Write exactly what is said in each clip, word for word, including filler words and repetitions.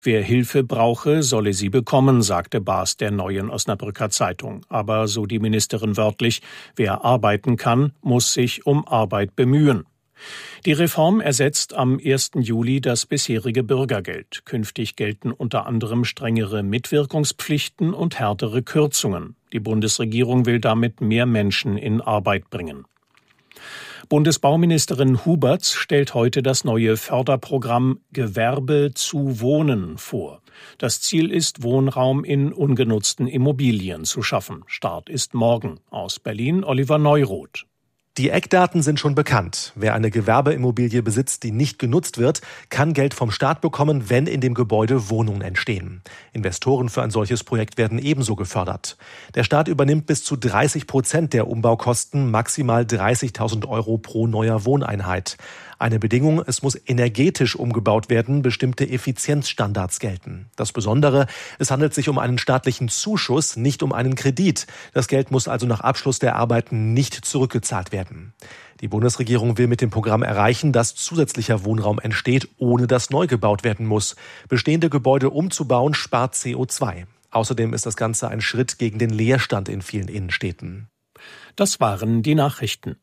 Wer Hilfe brauche, solle sie bekommen, sagte Baas der Neuen Osnabrücker Zeitung. Aber, so die Ministerin wörtlich, wer arbeiten kann, muss sich um Arbeit bemühen. Die Reform ersetzt am ersten Juli das bisherige Bürgergeld. Künftig gelten unter anderem strengere Mitwirkungspflichten und härtere Kürzungen. Die Bundesregierung will damit mehr Menschen in Arbeit bringen. Bundesbauministerin Huberts stellt heute das neue Förderprogramm Gewerbe zu Wohnen vor. Das Ziel ist, Wohnraum in ungenutzten Immobilien zu schaffen. Start ist morgen. Aus Berlin Oliver Neuroth. Die Eckdaten sind schon bekannt. Wer eine Gewerbeimmobilie besitzt, die nicht genutzt wird, kann Geld vom Staat bekommen, wenn in dem Gebäude Wohnungen entstehen. Investoren für ein solches Projekt werden ebenso gefördert. Der Staat übernimmt bis zu dreißig Prozent der Umbaukosten, maximal dreißigtausend Euro pro neuer Wohneinheit. Eine Bedingung, es muss energetisch umgebaut werden, bestimmte Effizienzstandards gelten. Das Besondere, es handelt sich um einen staatlichen Zuschuss, nicht um einen Kredit. Das Geld muss also nach Abschluss der Arbeiten nicht zurückgezahlt werden. Die Bundesregierung will mit dem Programm erreichen, dass zusätzlicher Wohnraum entsteht, ohne dass neu gebaut werden muss. Bestehende Gebäude umzubauen, spart C O zwei. Außerdem ist das Ganze ein Schritt gegen den Leerstand in vielen Innenstädten. Das waren die Nachrichten.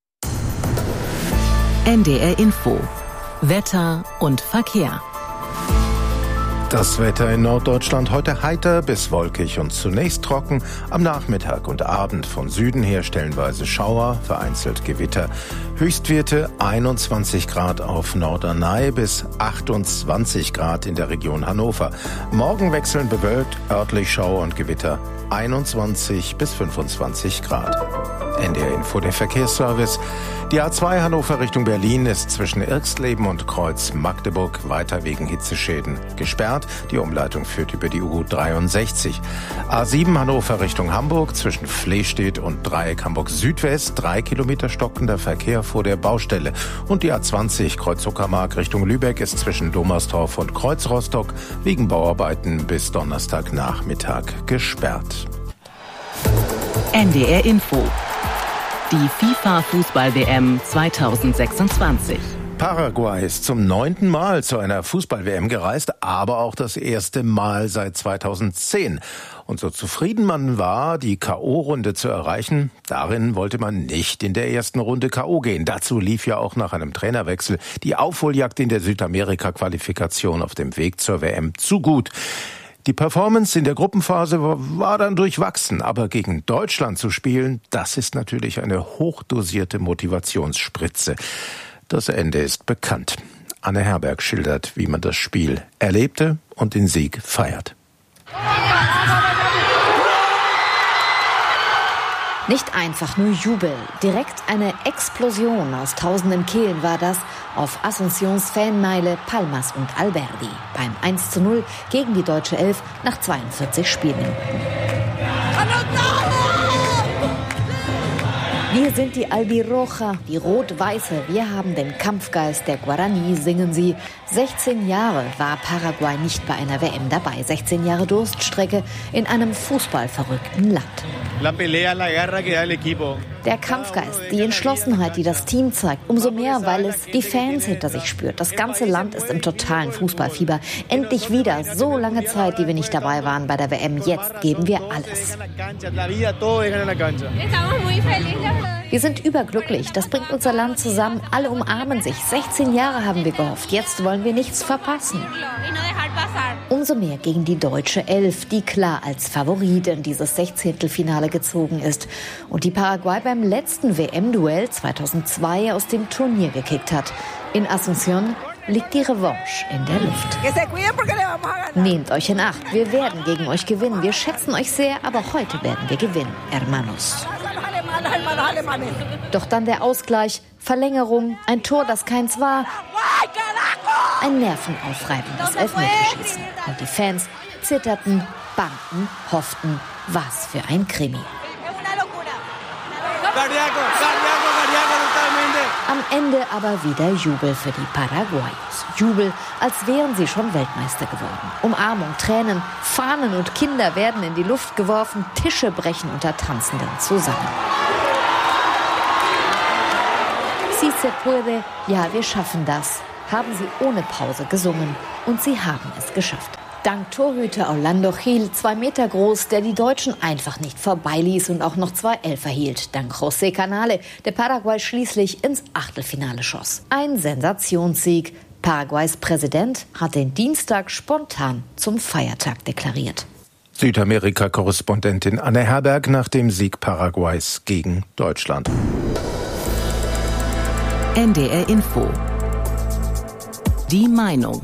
N D R Info. Wetter und Verkehr. Das Wetter in Norddeutschland heute heiter bis wolkig und zunächst trocken. Am Nachmittag und Abend von Süden her stellenweise Schauer, vereinzelt Gewitter. Höchstwerte einundzwanzig Grad auf Norderney bis achtundzwanzig Grad in der Region Hannover. Morgen wechseln bewölkt, örtlich Schauer und Gewitter einundzwanzig bis fünfundzwanzig Grad. N D R Info, der Verkehrsservice. Die A zwei Hannover Richtung Berlin ist zwischen Irxleben und Kreuz Magdeburg weiter wegen Hitzeschäden gesperrt. Die Umleitung führt über die U dreiundsechzig. A sieben Hannover Richtung Hamburg zwischen Flehstedt und Dreieck Hamburg Südwest. Drei Kilometer stockender Verkehr vor der Baustelle. Und die A zwanzig Kreuz Uckermark Richtung Lübeck ist zwischen Domerstorf und Kreuz Rostock wegen Bauarbeiten bis Donnerstagnachmittag gesperrt. N D R Info. Die FIFA-Fußball-W M zweitausendsechsundzwanzig. Paraguay ist zum neunten Mal zu einer Fußball-W M gereist, aber auch das erste Mal seit zweitausendzehn. Und so zufrieden man war, die K O-Runde zu erreichen, darin wollte man nicht in der ersten Runde K O gehen. Dazu lief ja auch nach einem Trainerwechsel die Aufholjagd in der Südamerika-Qualifikation auf dem Weg zur W M zu gut. Die Performance in der Gruppenphase war dann durchwachsen, aber gegen Deutschland zu spielen, das ist natürlich eine hochdosierte Motivationsspritze. Das Ende ist bekannt. Anne Herberg schildert, wie man das Spiel erlebte und den Sieg feiert. Nicht einfach nur Jubel, direkt eine Explosion aus tausenden Kehlen war das auf Asuncións Fanmeile Palmas und Alberdi beim eins zu null gegen die deutsche Elf nach zweiundvierzig Spielminuten. Wir sind die Albirroja, die Rot-Weiße. Wir haben den Kampfgeist der Guarani, singen sie. sechzehn Jahre war Paraguay nicht bei einer W M dabei. sechzehn Jahre Durststrecke in einem fußballverrückten Land. Der Kampfgeist, die Entschlossenheit, die das Team zeigt, umso mehr, weil es die Fans hinter sich spürt. Das ganze Land ist im totalen Fußballfieber. Endlich wieder, so lange Zeit, die wir nicht dabei waren bei der W M. Jetzt geben wir alles. Wir sind überglücklich. Das bringt unser Land zusammen. Alle umarmen sich. sechzehn Jahre haben wir gehofft. Jetzt wollen wir nichts verpassen. Umso mehr gegen die deutsche Elf, die klar als Favorit in dieses Sechzehntelfinale gezogen ist und die Paraguay beim letzten W M-Duell zweitausendzwei aus dem Turnier gekickt hat. In Asunción liegt die Revanche in der Luft. Nehmt euch in Acht, wir werden gegen euch gewinnen. Wir schätzen euch sehr, aber heute werden wir gewinnen, hermanos. Doch dann der Ausgleich, Verlängerung, ein Tor, das keins war, ein nervenaufreibendes Elfmeterschießen. Und die Fans zitterten, bangten, hofften, was für ein Krimi. Am Ende aber wieder Jubel für die Paraguayos. Jubel, als wären sie schon Weltmeister geworden. Umarmung, Tränen, Fahnen und Kinder werden in die Luft geworfen, Tische brechen unter Tanzenden zusammen. Si se puede, ja, wir schaffen das. haben sie ohne Pause gesungen. Und sie haben es geschafft. Dank Torhüter Orlando Gil, zwei Meter groß, der die Deutschen einfach nicht vorbeiließ und auch noch zwei Elfer hielt. Dank José Canale, der Paraguay schließlich ins Achtelfinale schoss. Ein Sensationssieg. Paraguays Präsident hat den Dienstag spontan zum Feiertag deklariert. Südamerika-Korrespondentin Anne Herberg nach dem Sieg Paraguays gegen Deutschland. N D R Info. Die Meinung.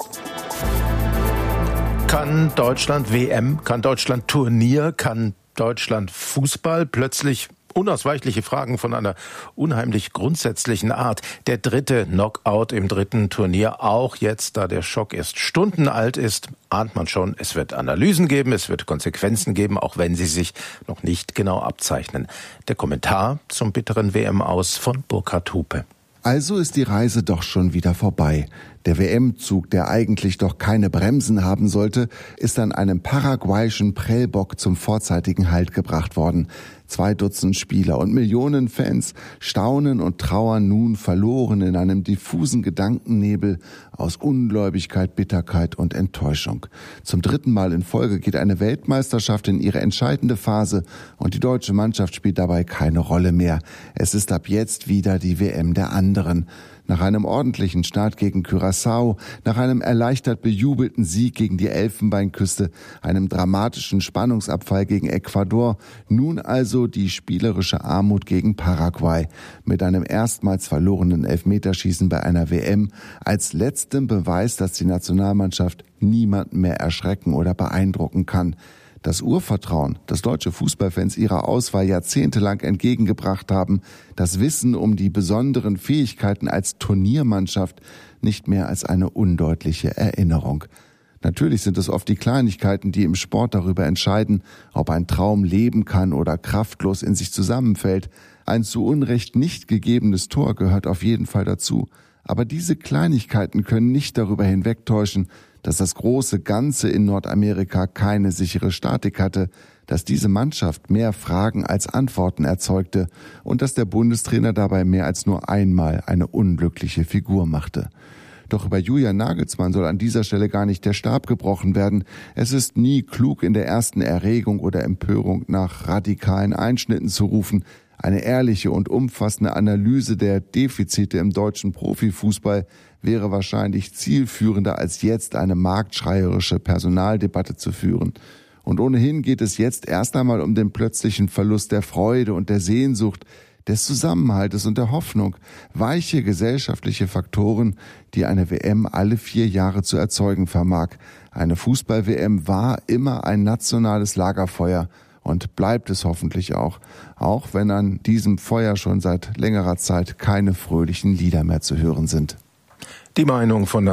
Kann Deutschland W M, kann Deutschland Turnier, kann Deutschland Fußball? Plötzlich unausweichliche Fragen von einer unheimlich grundsätzlichen Art. Der dritte Knockout im dritten Turnier, auch jetzt, da der Schock erst Stunden alt ist, ahnt man schon, es wird Analysen geben, es wird Konsequenzen geben, auch wenn sie sich noch nicht genau abzeichnen. Der Kommentar zum bitteren W M-Aus von Burkhard Hupe. Also ist die Reise doch schon wieder vorbei. Der W M-Zug, der eigentlich doch keine Bremsen haben sollte, ist an einem paraguayischen Prellbock zum vorzeitigen Halt gebracht worden. Zwei Dutzend Spieler und Millionen Fans staunen und trauern nun verloren in einem diffusen Gedankennebel aus Ungläubigkeit, Bitterkeit und Enttäuschung. Zum dritten Mal in Folge geht eine Weltmeisterschaft in ihre entscheidende Phase und die deutsche Mannschaft spielt dabei keine Rolle mehr. Es ist ab jetzt wieder die W M der anderen. Nach einem ordentlichen Start gegen Curaçao, nach einem erleichtert bejubelten Sieg gegen die Elfenbeinküste, einem dramatischen Spannungsabfall gegen Ecuador, nun also die spielerische Armut gegen Paraguay. Mit einem erstmals verlorenen Elfmeterschießen bei einer W M als letztem Beweis, dass die Nationalmannschaft niemanden mehr erschrecken oder beeindrucken kann. Das Urvertrauen, das deutsche Fußballfans ihrer Auswahl jahrzehntelang entgegengebracht haben, das Wissen um die besonderen Fähigkeiten als Turniermannschaft, nicht mehr als eine undeutliche Erinnerung. Natürlich sind es oft die Kleinigkeiten, die im Sport darüber entscheiden, ob ein Traum leben kann oder kraftlos in sich zusammenfällt. Ein zu Unrecht nicht gegebenes Tor gehört auf jeden Fall dazu. Aber diese Kleinigkeiten können nicht darüber hinwegtäuschen, dass das große Ganze in Nordamerika keine sichere Statik hatte, dass diese Mannschaft mehr Fragen als Antworten erzeugte und dass der Bundestrainer dabei mehr als nur einmal eine unglückliche Figur machte. Doch über Julian Nagelsmann soll an dieser Stelle gar nicht der Stab gebrochen werden. Es ist nie klug, in der ersten Erregung oder Empörung nach radikalen Einschnitten zu rufen. Eine ehrliche und umfassende Analyse der Defizite im deutschen Profifußball wäre wahrscheinlich zielführender, als jetzt eine marktschreierische Personaldebatte zu führen. Und ohnehin geht es jetzt erst einmal um den plötzlichen Verlust der Freude und der Sehnsucht, des Zusammenhaltes und der Hoffnung, weiche gesellschaftliche Faktoren, die eine W M alle vier Jahre zu erzeugen vermag. Eine Fußball-W M war immer ein nationales Lagerfeuer und bleibt es hoffentlich auch, auch wenn an diesem Feuer schon seit längerer Zeit keine fröhlichen Lieder mehr zu hören sind. Die Meinung von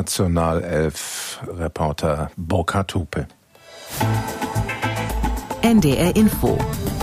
Nationalelf-Reporter Burkhard Hupe. N D R Info.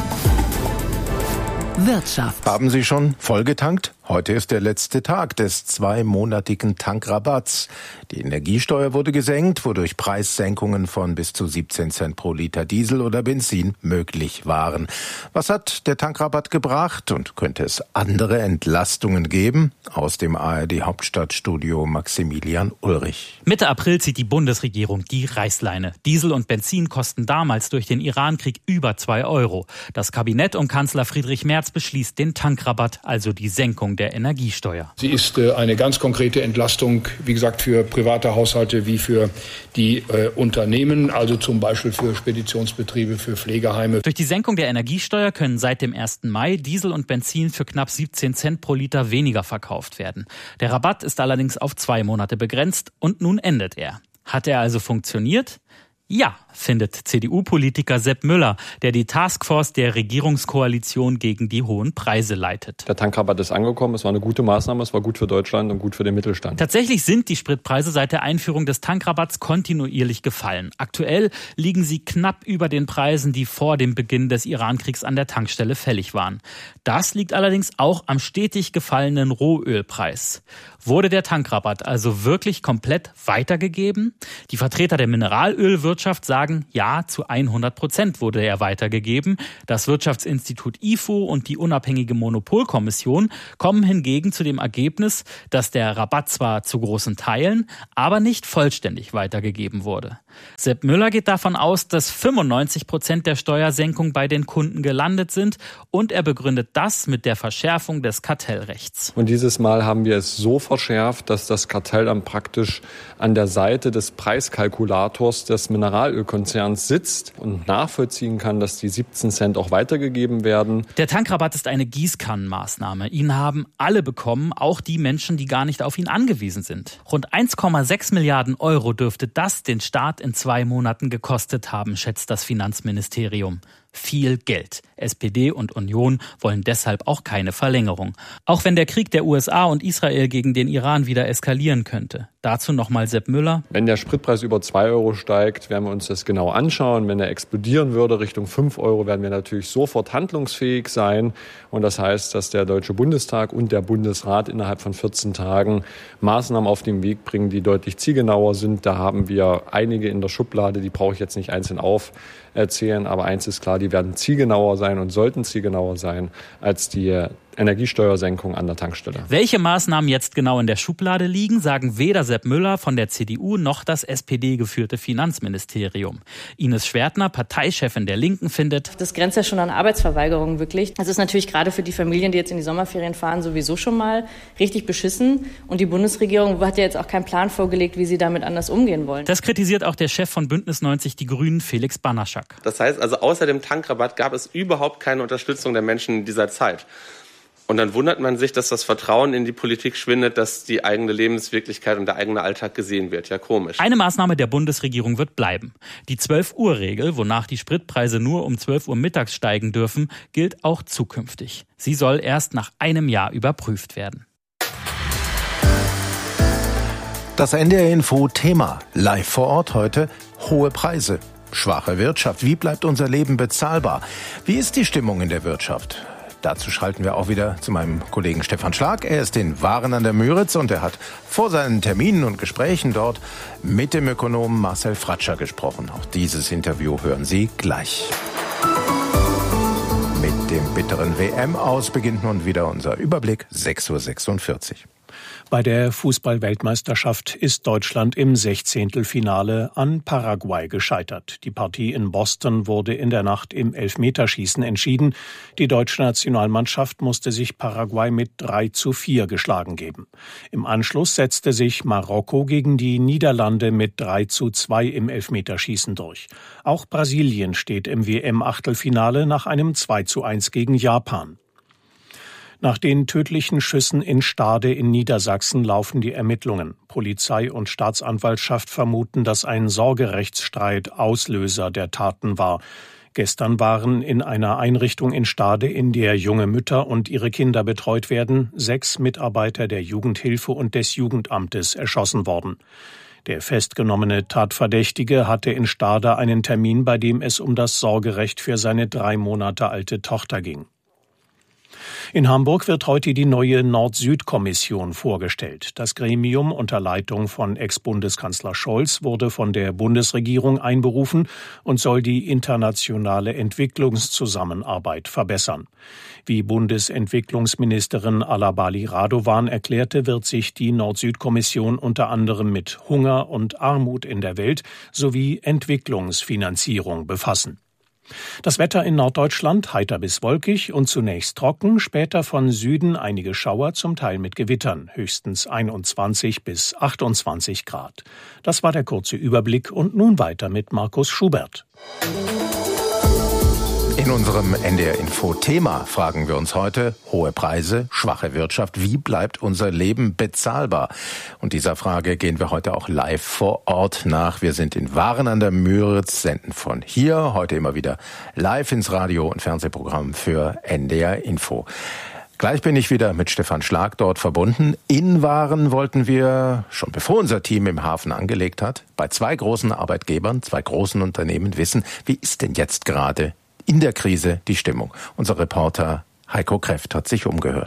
Wirtschaft. Haben Sie schon vollgetankt? Heute ist der letzte Tag des zweimonatigen Tankrabatts. Die Energiesteuer wurde gesenkt, wodurch Preissenkungen von bis zu siebzehn Cent pro Liter Diesel oder Benzin möglich waren. Was hat der Tankrabatt gebracht und könnte es andere Entlastungen geben? Aus dem A R D-Hauptstadtstudio Maximilian Ulrich. Mitte April zieht die Bundesregierung die Reißleine. Diesel und Benzin kosten damals durch den Irankrieg über zwei Euro. Das Kabinett um Kanzler Friedrich Merz beschließt den Tankrabatt, also die Senkung der Energiesteuer. Sie ist äh, eine ganz konkrete Entlastung, wie gesagt, für private Haushalte wie für die äh, Unternehmen, also zum Beispiel für Speditionsbetriebe, für Pflegeheime. Durch die Senkung der Energiesteuer können seit dem ersten Mai Diesel und Benzin für knapp siebzehn Cent pro Liter weniger verkauft werden. Der Rabatt ist allerdings auf zwei Monate begrenzt und nun endet er. Hat er also funktioniert? Ja, findet C D U-Politiker Sepp Müller, der die Taskforce der Regierungskoalition gegen die hohen Preise leitet. Der Tankrabatt ist angekommen, es war eine gute Maßnahme, es war gut für Deutschland und gut für den Mittelstand. Tatsächlich sind die Spritpreise seit der Einführung des Tankrabatts kontinuierlich gefallen. Aktuell liegen sie knapp über den Preisen, die vor dem Beginn des Irankriegs an der Tankstelle fällig waren. Das liegt allerdings auch am stetig gefallenen Rohölpreis. Wurde der Tankrabatt also wirklich komplett weitergegeben? Die Vertreter der Mineralölwirtschaft sagen, sagen, ja, zu hundert Prozent wurde er weitergegeben. Das Wirtschaftsinstitut I F O und die unabhängige Monopolkommission kommen hingegen zu dem Ergebnis, dass der Rabatt zwar zu großen Teilen, aber nicht vollständig weitergegeben wurde. Sepp Müller geht davon aus, dass fünfundneunzig Prozent der Steuersenkung bei den Kunden gelandet sind und er begründet das mit der Verschärfung des Kartellrechts. Und dieses Mal haben wir es so verschärft, dass das Kartell dann praktisch an der Seite des Preiskalkulators des Mineralölkonzerns sitzt und nachvollziehen kann, dass die siebzehn Cent auch weitergegeben werden. Der Tankrabatt ist eine Gießkannenmaßnahme. Ihn haben alle bekommen, auch die Menschen, die gar nicht auf ihn angewiesen sind. Rund eins Komma sechs Milliarden Euro dürfte das den Staat in zwei Monaten gekostet haben, schätzt das Finanzministerium. Viel Geld. S P D und Union wollen deshalb auch keine Verlängerung. Auch wenn der Krieg der U S A und Israel gegen den Iran wieder eskalieren könnte. Dazu nochmal Sepp Müller. Wenn der Spritpreis über zwei Euro steigt, werden wir uns das genau anschauen. Wenn er explodieren würde Richtung fünf Euro, werden wir natürlich sofort handlungsfähig sein. Und das heißt, dass der Deutsche Bundestag und der Bundesrat innerhalb von vierzehn Tagen Maßnahmen auf den Weg bringen, die deutlich zielgenauer sind. Da haben wir einige in der Schublade, die brauche ich jetzt nicht einzeln aufzählen. Aber eins ist klar, die werden zielgenauer sein und sollten zielgenauer sein als die Energiesteuersenkung an der Tankstelle. Welche Maßnahmen jetzt genau in der Schublade liegen, sagen weder Sepp Müller von der C D U noch das S P D-geführte Finanzministerium. Ines Schwertner, Parteichefin der Linken, findet: Das grenzt ja schon an Arbeitsverweigerung wirklich. Das ist natürlich gerade für die Familien, die jetzt in die Sommerferien fahren, sowieso schon mal richtig beschissen. Und die Bundesregierung hat ja jetzt auch keinen Plan vorgelegt, wie sie damit anders umgehen wollen. Das kritisiert auch der Chef von Bündnis neunzig Die Grünen, Felix Banaschak. Das heißt also, außer dem Tankrabatt gab es überhaupt keine Unterstützung der Menschen in dieser Zeit. Und dann wundert man sich, dass das Vertrauen in die Politik schwindet, dass die eigene Lebenswirklichkeit und der eigene Alltag gesehen wird. Ja, komisch. Eine Maßnahme der Bundesregierung wird bleiben. Die zwölf-Uhr-Regel, wonach die Spritpreise nur um zwölf Uhr mittags steigen dürfen, gilt auch zukünftig. Sie soll erst nach einem Jahr überprüft werden. Das N D R-Info-Thema live vor Ort heute: hohe Preise, schwache Wirtschaft. Wie bleibt unser Leben bezahlbar? Wie ist die Stimmung in der Wirtschaft? Dazu schalten wir auch wieder zu meinem Kollegen Stefan Schlag. Er ist in Waren an der Müritz und er hat vor seinen Terminen und Gesprächen dort mit dem Ökonomen Marcel Fratscher gesprochen. Auch dieses Interview hören Sie gleich. Mit dem bitteren W M-Aus beginnt nun wieder unser Überblick. sechs Uhr sechsundvierzig. Bei der Fußball-Weltmeisterschaft ist Deutschland im Sechzehntelfinale an Paraguay gescheitert. Die Partie in Boston wurde in der Nacht im Elfmeterschießen entschieden. Die deutsche Nationalmannschaft musste sich Paraguay mit drei zu vier geschlagen geben. Im Anschluss setzte sich Marokko gegen die Niederlande mit drei zu zwei im Elfmeterschießen durch. Auch Brasilien steht im W M-Achtelfinale nach einem zwei zu eins gegen Japan. Nach den tödlichen Schüssen in Stade in Niedersachsen laufen die Ermittlungen. Polizei und Staatsanwaltschaft vermuten, dass ein Sorgerechtsstreit Auslöser der Taten war. Gestern waren in einer Einrichtung in Stade, in der junge Mütter und ihre Kinder betreut werden, sechs Mitarbeiter der Jugendhilfe und des Jugendamtes erschossen worden. Der festgenommene Tatverdächtige hatte in Stade einen Termin, bei dem es um das Sorgerecht für seine drei Monate alte Tochter ging. In Hamburg wird heute die neue Nord-Süd-Kommission vorgestellt. Das Gremium unter Leitung von Ex-Bundeskanzler Scholz wurde von der Bundesregierung einberufen und soll die internationale Entwicklungszusammenarbeit verbessern. Wie Bundesentwicklungsministerin Alabali Radovan erklärte, wird sich die Nord-Süd-Kommission unter anderem mit Hunger und Armut in der Welt sowie Entwicklungsfinanzierung befassen. Das Wetter in Norddeutschland heiter bis wolkig und zunächst trocken, später von Süden einige Schauer, zum Teil mit Gewittern, höchstens einundzwanzig bis achtundzwanzig Grad. Das war der kurze Überblick und nun weiter mit Markus Schubert. In unserem N D R-Info-Thema fragen wir uns heute: hohe Preise, schwache Wirtschaft, wie bleibt unser Leben bezahlbar? Und dieser Frage gehen wir heute auch live vor Ort nach. Wir sind in Waren an der Müritz, senden von hier, heute immer wieder live ins Radio- und Fernsehprogramm für N D R-Info. Gleich bin ich wieder mit Stefan Schlag dort verbunden. In Waren wollten wir, schon bevor unser Team im Hafen angelegt hat, bei zwei großen Arbeitgebern, zwei großen Unternehmen wissen, wie ist denn jetzt gerade in der Krise die Stimmung. Unser Reporter Heiko Kreft hat sich umgehört.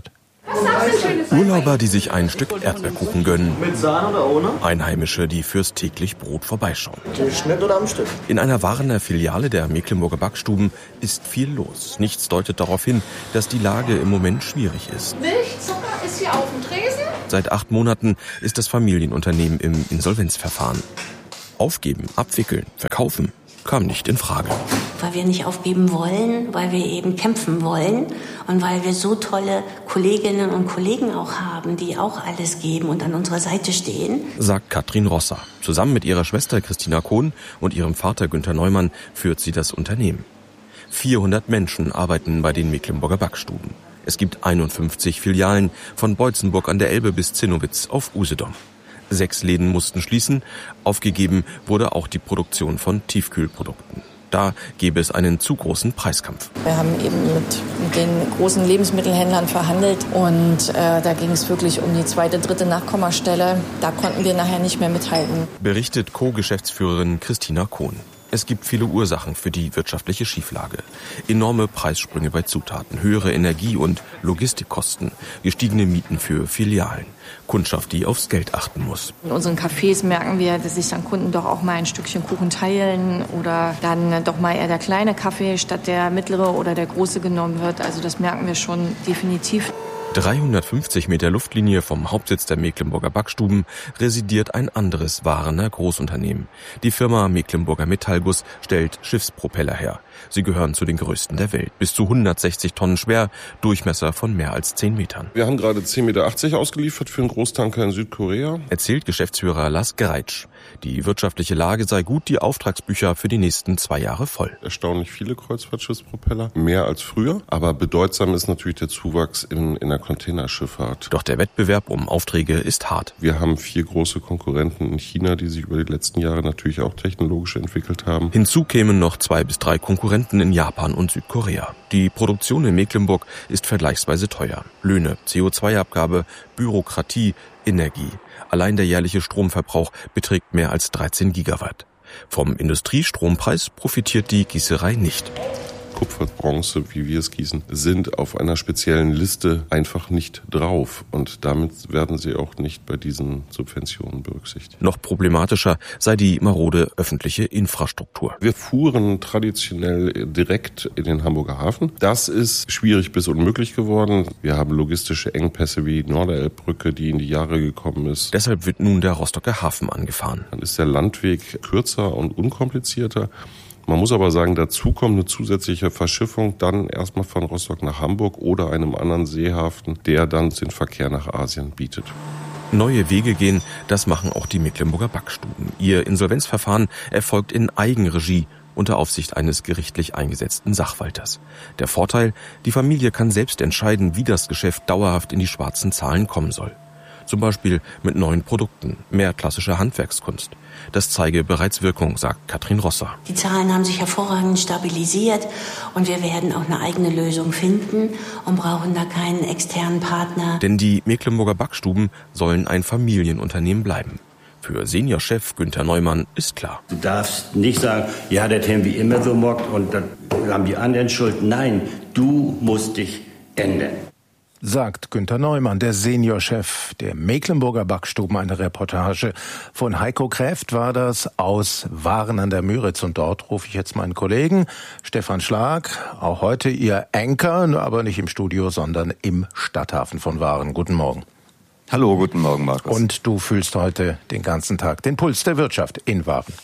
Urlauber, die sich ein Stück Erdbeerkuchen gönnen. Mit Sahne oder ohne? Einheimische, die fürs täglich Brot vorbeischauen. Im Schnitt oder am Stück? In einer Warner Filiale der Mecklenburger Backstuben ist viel los. Nichts deutet darauf hin, dass die Lage im Moment schwierig ist. Milchzucker ist hier auf dem Tresen. Seit acht Monaten ist das Familienunternehmen im Insolvenzverfahren. Aufgeben, abwickeln, verkaufen kam nicht in Frage. Weil wir nicht aufgeben wollen, weil wir eben kämpfen wollen und weil wir so tolle Kolleginnen und Kollegen auch haben, die auch alles geben und an unserer Seite stehen. Sagt Katrin Rosser. Zusammen mit ihrer Schwester Christina Kohn und ihrem Vater Günther Neumann führt sie das Unternehmen. vierhundert Menschen arbeiten bei den Mecklenburger Backstuben. Es gibt einundfünfzig Filialen von Beutzenburg an der Elbe bis Zinnowitz auf Usedom. Sechs Läden mussten schließen. Aufgegeben wurde auch die Produktion von Tiefkühlprodukten. Da gäbe es einen zu großen Preiskampf. Wir haben eben mit den großen Lebensmittelhändlern verhandelt und äh, da ging es wirklich um die zweite, dritte Nachkommastelle. Da konnten wir nachher nicht mehr mithalten. Berichtet Co-Geschäftsführerin Christina Kohn. Es gibt viele Ursachen für die wirtschaftliche Schieflage. Enorme Preissprünge bei Zutaten, höhere Energie- und Logistikkosten, gestiegene Mieten für Filialen, Kundschaft, die aufs Geld achten muss. In unseren Cafés merken wir, dass sich dann Kunden doch auch mal ein Stückchen Kuchen teilen oder dann doch mal eher der kleine Kaffee statt der mittlere oder der große genommen wird. Also das merken wir schon definitiv. dreihundertfünfzig Meter Luftlinie vom Hauptsitz der Mecklenburger Backstuben residiert ein anderes Warner Großunternehmen. Die Firma Mecklenburger Metallguss stellt Schiffspropeller her. Sie gehören zu den größten der Welt. Bis zu hundertsechzig Tonnen schwer, Durchmesser von mehr als zehn Metern. Wir haben gerade zehn Meter achtzig ausgeliefert für einen Großtanker in Südkorea. Erzählt Geschäftsführer Lars Gereitsch. Die wirtschaftliche Lage sei gut, die Auftragsbücher für die nächsten zwei Jahre voll. Erstaunlich viele Kreuzfahrtschiffspropeller, mehr als früher. Aber bedeutsam ist natürlich der Zuwachs in, in der Containerschifffahrt. Doch der Wettbewerb um Aufträge ist hart. Wir haben vier große Konkurrenten in China, die sich über die letzten Jahre natürlich auch technologisch entwickelt haben. Hinzu kämen noch zwei bis drei Konkurrenten in Japan und Südkorea. Die Produktion in Mecklenburg ist vergleichsweise teuer. Löhne, C O zwei Abgabe, Bürokratie, Energie. Allein der jährliche Stromverbrauch beträgt mehr als dreizehn Gigawatt. Vom Industriestrompreis profitiert die Gießerei nicht. Kupfer, Bronze, wie wir es gießen, sind auf einer speziellen Liste einfach nicht drauf. Und damit werden sie auch nicht bei diesen Subventionen berücksichtigt. Noch problematischer sei die marode öffentliche Infrastruktur. Wir fuhren traditionell direkt in den Hamburger Hafen. Das ist schwierig bis unmöglich geworden. Wir haben logistische Engpässe wie die Norderelbbrücke, die in die Jahre gekommen ist. Deshalb wird nun der Rostocker Hafen angefahren. Dann ist der Landweg kürzer und unkomplizierter. Man muss aber sagen, dazu kommt eine zusätzliche Verschiffung dann erstmal von Rostock nach Hamburg oder einem anderen Seehafen, der dann den Verkehr nach Asien bietet. Neue Wege gehen, das machen auch die Mecklenburger Backstuben. Ihr Insolvenzverfahren erfolgt in Eigenregie unter Aufsicht eines gerichtlich eingesetzten Sachwalters. Der Vorteil, die Familie kann selbst entscheiden, wie das Geschäft dauerhaft in die schwarzen Zahlen kommen soll. Zum Beispiel mit neuen Produkten, mehr klassische Handwerkskunst. Das zeige bereits Wirkung, sagt Katrin Rosser. Die Zahlen haben sich hervorragend stabilisiert und wir werden auch eine eigene Lösung finden und brauchen da keinen externen Partner. Denn die Mecklenburger Backstuben sollen ein Familienunternehmen bleiben. Für Seniorchef Günther Neumann ist klar. Du darfst nicht sagen, ja, das haben wir immer so mockt und dann haben die anderen Schuld. Nein, du musst dich ändern. Sagt Günther Neumann, der Seniorchef der Mecklenburger Backstuben. Eine Reportage von Heiko Kräft war das aus Waren an der Müritz. Und dort rufe ich jetzt meinen Kollegen Stefan Schlag, auch heute Ihr Anchor, aber nicht im Studio, sondern im Stadthafen von Waren. Guten Morgen. Hallo, guten Morgen, Markus. Und du fühlst heute den ganzen Tag den Puls der Wirtschaft in Waren.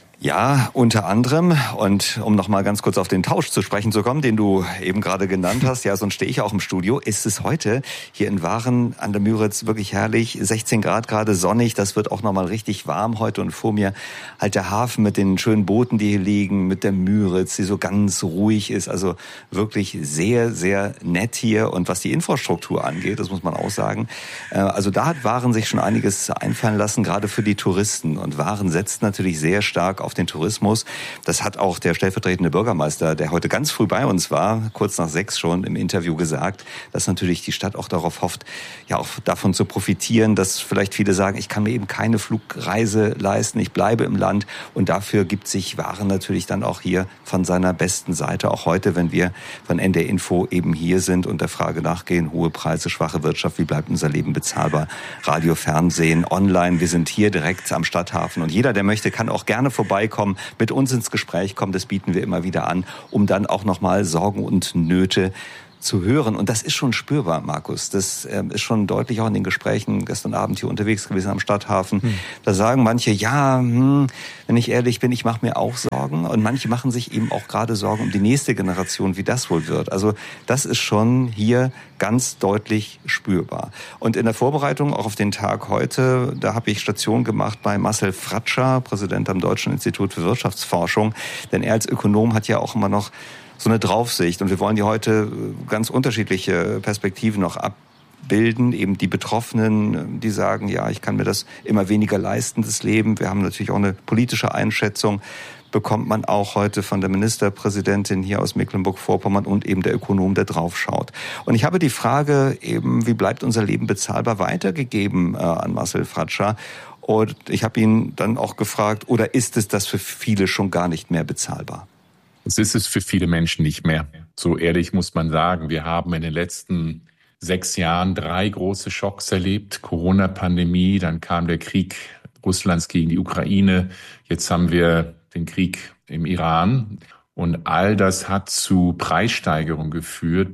Ja, unter anderem. Und um noch mal ganz kurz auf den Tausch zu sprechen zu kommen, den du eben gerade genannt hast, ja, sonst stehe ich auch im Studio, ist es heute hier in Waren an der Müritz wirklich herrlich. sechzehn Grad gerade, sonnig, das wird auch noch mal richtig warm heute. Und vor mir halt der Hafen mit den schönen Booten, die hier liegen, mit der Müritz, die so ganz ruhig ist. Also wirklich sehr, sehr nett hier. Und was die Infrastruktur angeht, das muss man auch sagen, also da hat Waren sich schon einiges einfallen lassen, gerade für die Touristen. Und Waren setzt natürlich sehr stark auf auf den Tourismus. Das hat auch der stellvertretende Bürgermeister, der heute ganz früh bei uns war, kurz nach sechs schon im Interview gesagt, dass natürlich die Stadt auch darauf hofft, ja auch davon zu profitieren, dass vielleicht viele sagen, ich kann mir eben keine Flugreise leisten, ich bleibe im Land, und dafür gibt sich Waren natürlich dann auch hier von seiner besten Seite, auch heute, wenn wir von N D R Info eben hier sind und der Frage nachgehen, hohe Preise, schwache Wirtschaft, wie bleibt unser Leben bezahlbar, Radio, Fernsehen, online, wir sind hier direkt am Stadthafen und jeder, der möchte, kann auch gerne vorbeikommen, mit uns ins Gespräch kommen, das bieten wir immer wieder an, um dann auch nochmal Sorgen und Nöte zu hören. Und das ist schon spürbar, Markus. Das äh, ist schon deutlich auch in den Gesprächen gestern Abend hier unterwegs gewesen am Stadthafen. Hm. Da sagen manche, ja, hm, wenn ich ehrlich bin, ich mache mir auch Sorgen. Und manche machen sich eben auch gerade Sorgen um die nächste Generation, wie das wohl wird. Also das ist schon hier ganz deutlich spürbar. Und in der Vorbereitung auch auf den Tag heute, da habe ich Station gemacht bei Marcel Fratscher, Präsident am Deutschen Institut für Wirtschaftsforschung. Denn er als Ökonom hat ja auch immer noch so eine Draufsicht. Und wir wollen hier heute ganz unterschiedliche Perspektiven noch abbilden. Eben die Betroffenen, die sagen, ja, ich kann mir das immer weniger leisten, das Leben. Wir haben natürlich auch eine politische Einschätzung, bekommt man auch heute von der Ministerpräsidentin hier aus Mecklenburg-Vorpommern und eben der Ökonom, der draufschaut. Und ich habe die Frage eben, wie bleibt unser Leben bezahlbar, weitergegeben äh, an Marcel Fratscher. Und ich habe ihn dann auch gefragt, oder ist es das für viele schon gar nicht mehr bezahlbar? Es ist es für viele Menschen nicht mehr. So ehrlich muss man sagen. Wir haben in den letzten sechs Jahren drei große Schocks erlebt. Corona-Pandemie, dann kam der Krieg Russlands gegen die Ukraine. Jetzt haben wir den Krieg im Iran. Und all das hat zu Preissteigerungen geführt.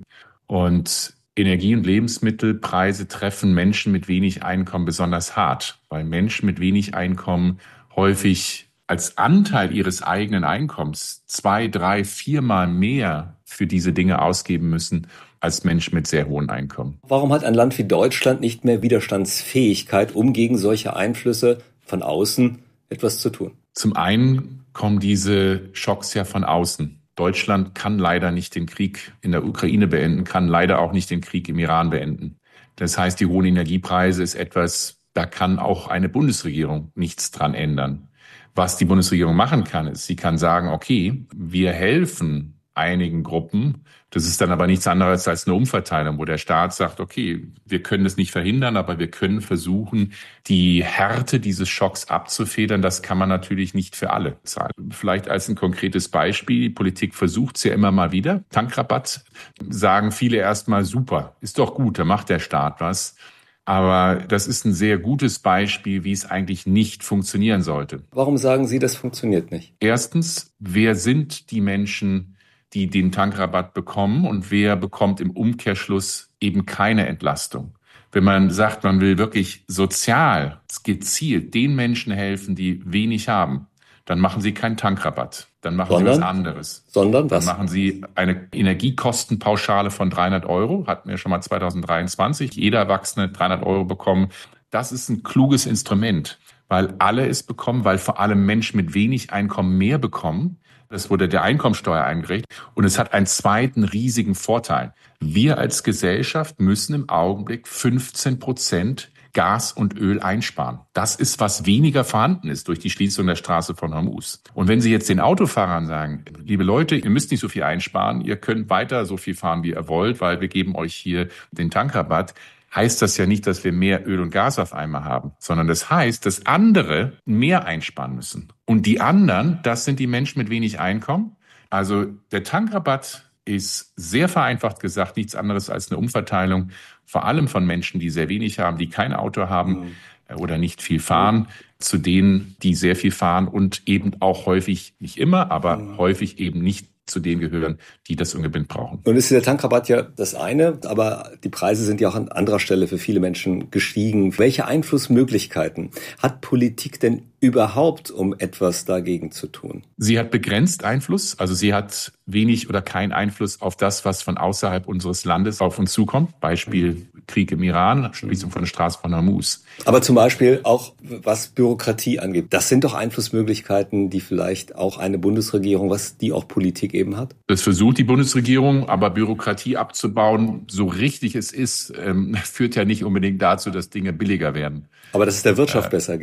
Und Energie- und Lebensmittelpreise treffen Menschen mit wenig Einkommen besonders hart, weil Menschen mit wenig Einkommen häufig als Anteil ihres eigenen Einkommens zwei, drei, viermal mehr für diese Dinge ausgeben müssen als Menschen mit sehr hohen Einkommen. Warum hat ein Land wie Deutschland nicht mehr Widerstandsfähigkeit, um gegen solche Einflüsse von außen etwas zu tun? Zum einen kommen diese Schocks ja von außen. Deutschland kann leider nicht den Krieg in der Ukraine beenden, kann leider auch nicht den Krieg im Iran beenden. Das heißt, die hohen Energiepreise ist etwas, da kann auch eine Bundesregierung nichts dran ändern. Was die Bundesregierung machen kann, ist, sie kann sagen, okay, wir helfen einigen Gruppen. Das ist dann aber nichts anderes als eine Umverteilung, wo der Staat sagt, okay, wir können das nicht verhindern, aber wir können versuchen, die Härte dieses Schocks abzufedern. Das kann man natürlich nicht für alle zahlen. Vielleicht als ein konkretes Beispiel, die Politik versucht es ja immer mal wieder. Tankrabatt sagen viele erstmal, super, ist doch gut, da macht der Staat was. Aber das ist ein sehr gutes Beispiel, wie es eigentlich nicht funktionieren sollte. Warum sagen Sie, das funktioniert nicht? Erstens, wer sind die Menschen, die den Tankrabatt bekommen, und wer bekommt im Umkehrschluss eben keine Entlastung? Wenn man sagt, man will wirklich sozial, gezielt den Menschen helfen, die wenig haben, dann machen Sie keinen Tankrabatt. Dann machen Sondern? Sie was anderes. Sondern was? Dann machen Sie eine Energiekostenpauschale von dreihundert Euro. Hatten wir schon mal zwanzig dreiundzwanzig. Jeder Erwachsene dreihundert Euro bekommen. Das ist ein kluges Instrument, weil alle es bekommen, weil vor allem Menschen mit wenig Einkommen mehr bekommen. Das wurde der Einkommensteuer eingerichtet. Und es hat einen zweiten riesigen Vorteil. Wir als Gesellschaft müssen im Augenblick fünfzehn Prozent Gas und Öl einsparen. Das ist, was weniger vorhanden ist durch die Schließung der Straße von Hormuz. Und wenn Sie jetzt den Autofahrern sagen, liebe Leute, ihr müsst nicht so viel einsparen, ihr könnt weiter so viel fahren, wie ihr wollt, weil wir geben euch hier den Tankrabatt, heißt das ja nicht, dass wir mehr Öl und Gas auf einmal haben, sondern das heißt, dass andere mehr einsparen müssen. Und die anderen, das sind die Menschen mit wenig Einkommen. Also der Tankrabatt ist sehr vereinfacht gesagt nichts anderes als eine Umverteilung, vor allem von Menschen, die sehr wenig haben, die kein Auto haben mhm. oder nicht viel fahren, mhm. zu denen, die sehr viel fahren und eben auch häufig, nicht immer, aber mhm. häufig eben nicht zu denen gehören, die das unbedingt brauchen. Nun ist der Tankrabatt ja das eine, aber die Preise sind ja auch an anderer Stelle für viele Menschen gestiegen. Welche Einflussmöglichkeiten hat Politik denn überhaupt, um etwas dagegen zu tun? Sie hat begrenzt Einfluss, also sie hat wenig oder keinen Einfluss auf das, was von außerhalb unseres Landes auf uns zukommt. Beispiel Krieg im Iran, Schließung von der Straße von Hormuz. Aber zum Beispiel auch, was Bürokratie angeht. Das sind doch Einflussmöglichkeiten, die vielleicht auch eine Bundesregierung, was die auch Politik eben hat? Das versucht die Bundesregierung, aber Bürokratie abzubauen, so richtig es ist, ähm, führt ja nicht unbedingt dazu, dass Dinge billiger werden. Aber dass es der Wirtschaft äh, besser geht.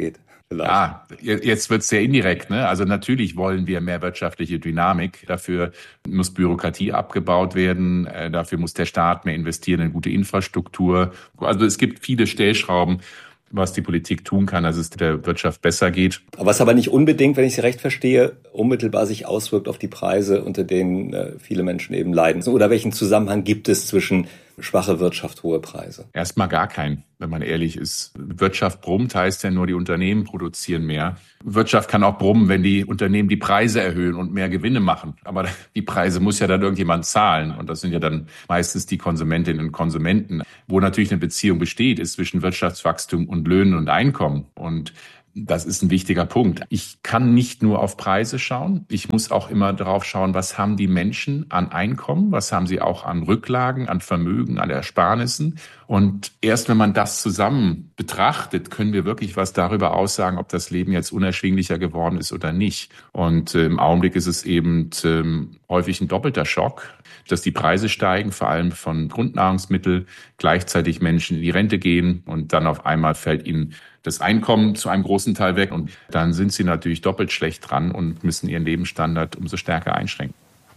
Vielleicht. Ja, jetzt wird's sehr indirekt, ne? Also natürlich wollen wir mehr wirtschaftliche Dynamik. Dafür muss Bürokratie abgebaut werden. Äh, dafür muss der Staat mehr investieren in gute Infrastruktur. Also es gibt viele Stellschrauben, was die Politik tun kann, dass es der Wirtschaft besser geht. Was aber nicht unbedingt, wenn ich Sie recht verstehe, unmittelbar sich auswirkt auf die Preise, unter denen äh, viele Menschen eben leiden. Oder welchen Zusammenhang gibt es zwischen schwache Wirtschaft, hohe Preise? Erstmal gar keinen, wenn man ehrlich ist. Wirtschaft brummt, heißt ja nur, die Unternehmen produzieren mehr. Wirtschaft kann auch brummen, wenn die Unternehmen die Preise erhöhen und mehr Gewinne machen. Aber die Preise muss ja dann irgendjemand zahlen. Und das sind ja dann meistens die Konsumentinnen und Konsumenten. Wo natürlich eine Beziehung besteht, ist zwischen Wirtschaftswachstum und Löhnen und Einkommen. Und das ist ein wichtiger Punkt. Ich kann nicht nur auf Preise schauen. Ich muss auch immer darauf schauen, was haben die Menschen an Einkommen, was haben sie auch an Rücklagen, an Vermögen, an Ersparnissen. Und erst wenn man das zusammen betrachtet, können wir wirklich was darüber aussagen, ob das Leben jetzt unerschwinglicher geworden ist oder nicht. Und äh, im Augenblick ist es eben äh, häufig ein doppelter Schock, dass die Preise steigen, vor allem von Grundnahrungsmitteln, gleichzeitig Menschen in die Rente gehen und dann auf einmal fällt ihnen das Einkommen zu einem großen Teil weg und dann sind sie natürlich doppelt schlecht dran und müssen ihren Lebensstandard umso stärker einschränken.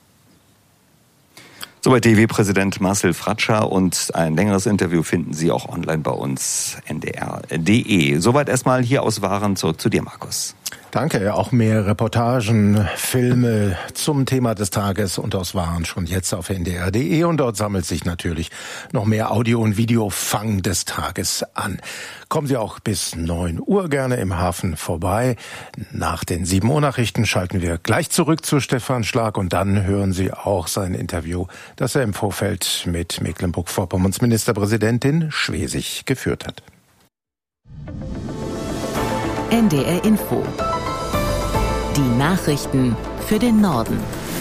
Soweit D W-Präsident Marcel Fratscher und ein längeres Interview finden Sie auch online bei uns N D R punkt D E. Soweit erstmal hier aus Waren, zurück zu dir, Markus. Danke. Auch mehr Reportagen, Filme zum Thema des Tages und aus Waren schon jetzt auf N D R punkt D E und dort sammelt sich natürlich noch mehr Audio- und Videofang des Tages an. Kommen Sie auch bis neun Uhr gerne im Hafen vorbei. Nach den sieben Uhr Nachrichten schalten wir gleich zurück zu Stefan Schlag und dann hören Sie auch sein Interview, das er im Vorfeld mit Mecklenburg-Vorpommerns Ministerpräsidentin Schwesig geführt hat. N D R Info. Die Nachrichten für den Norden.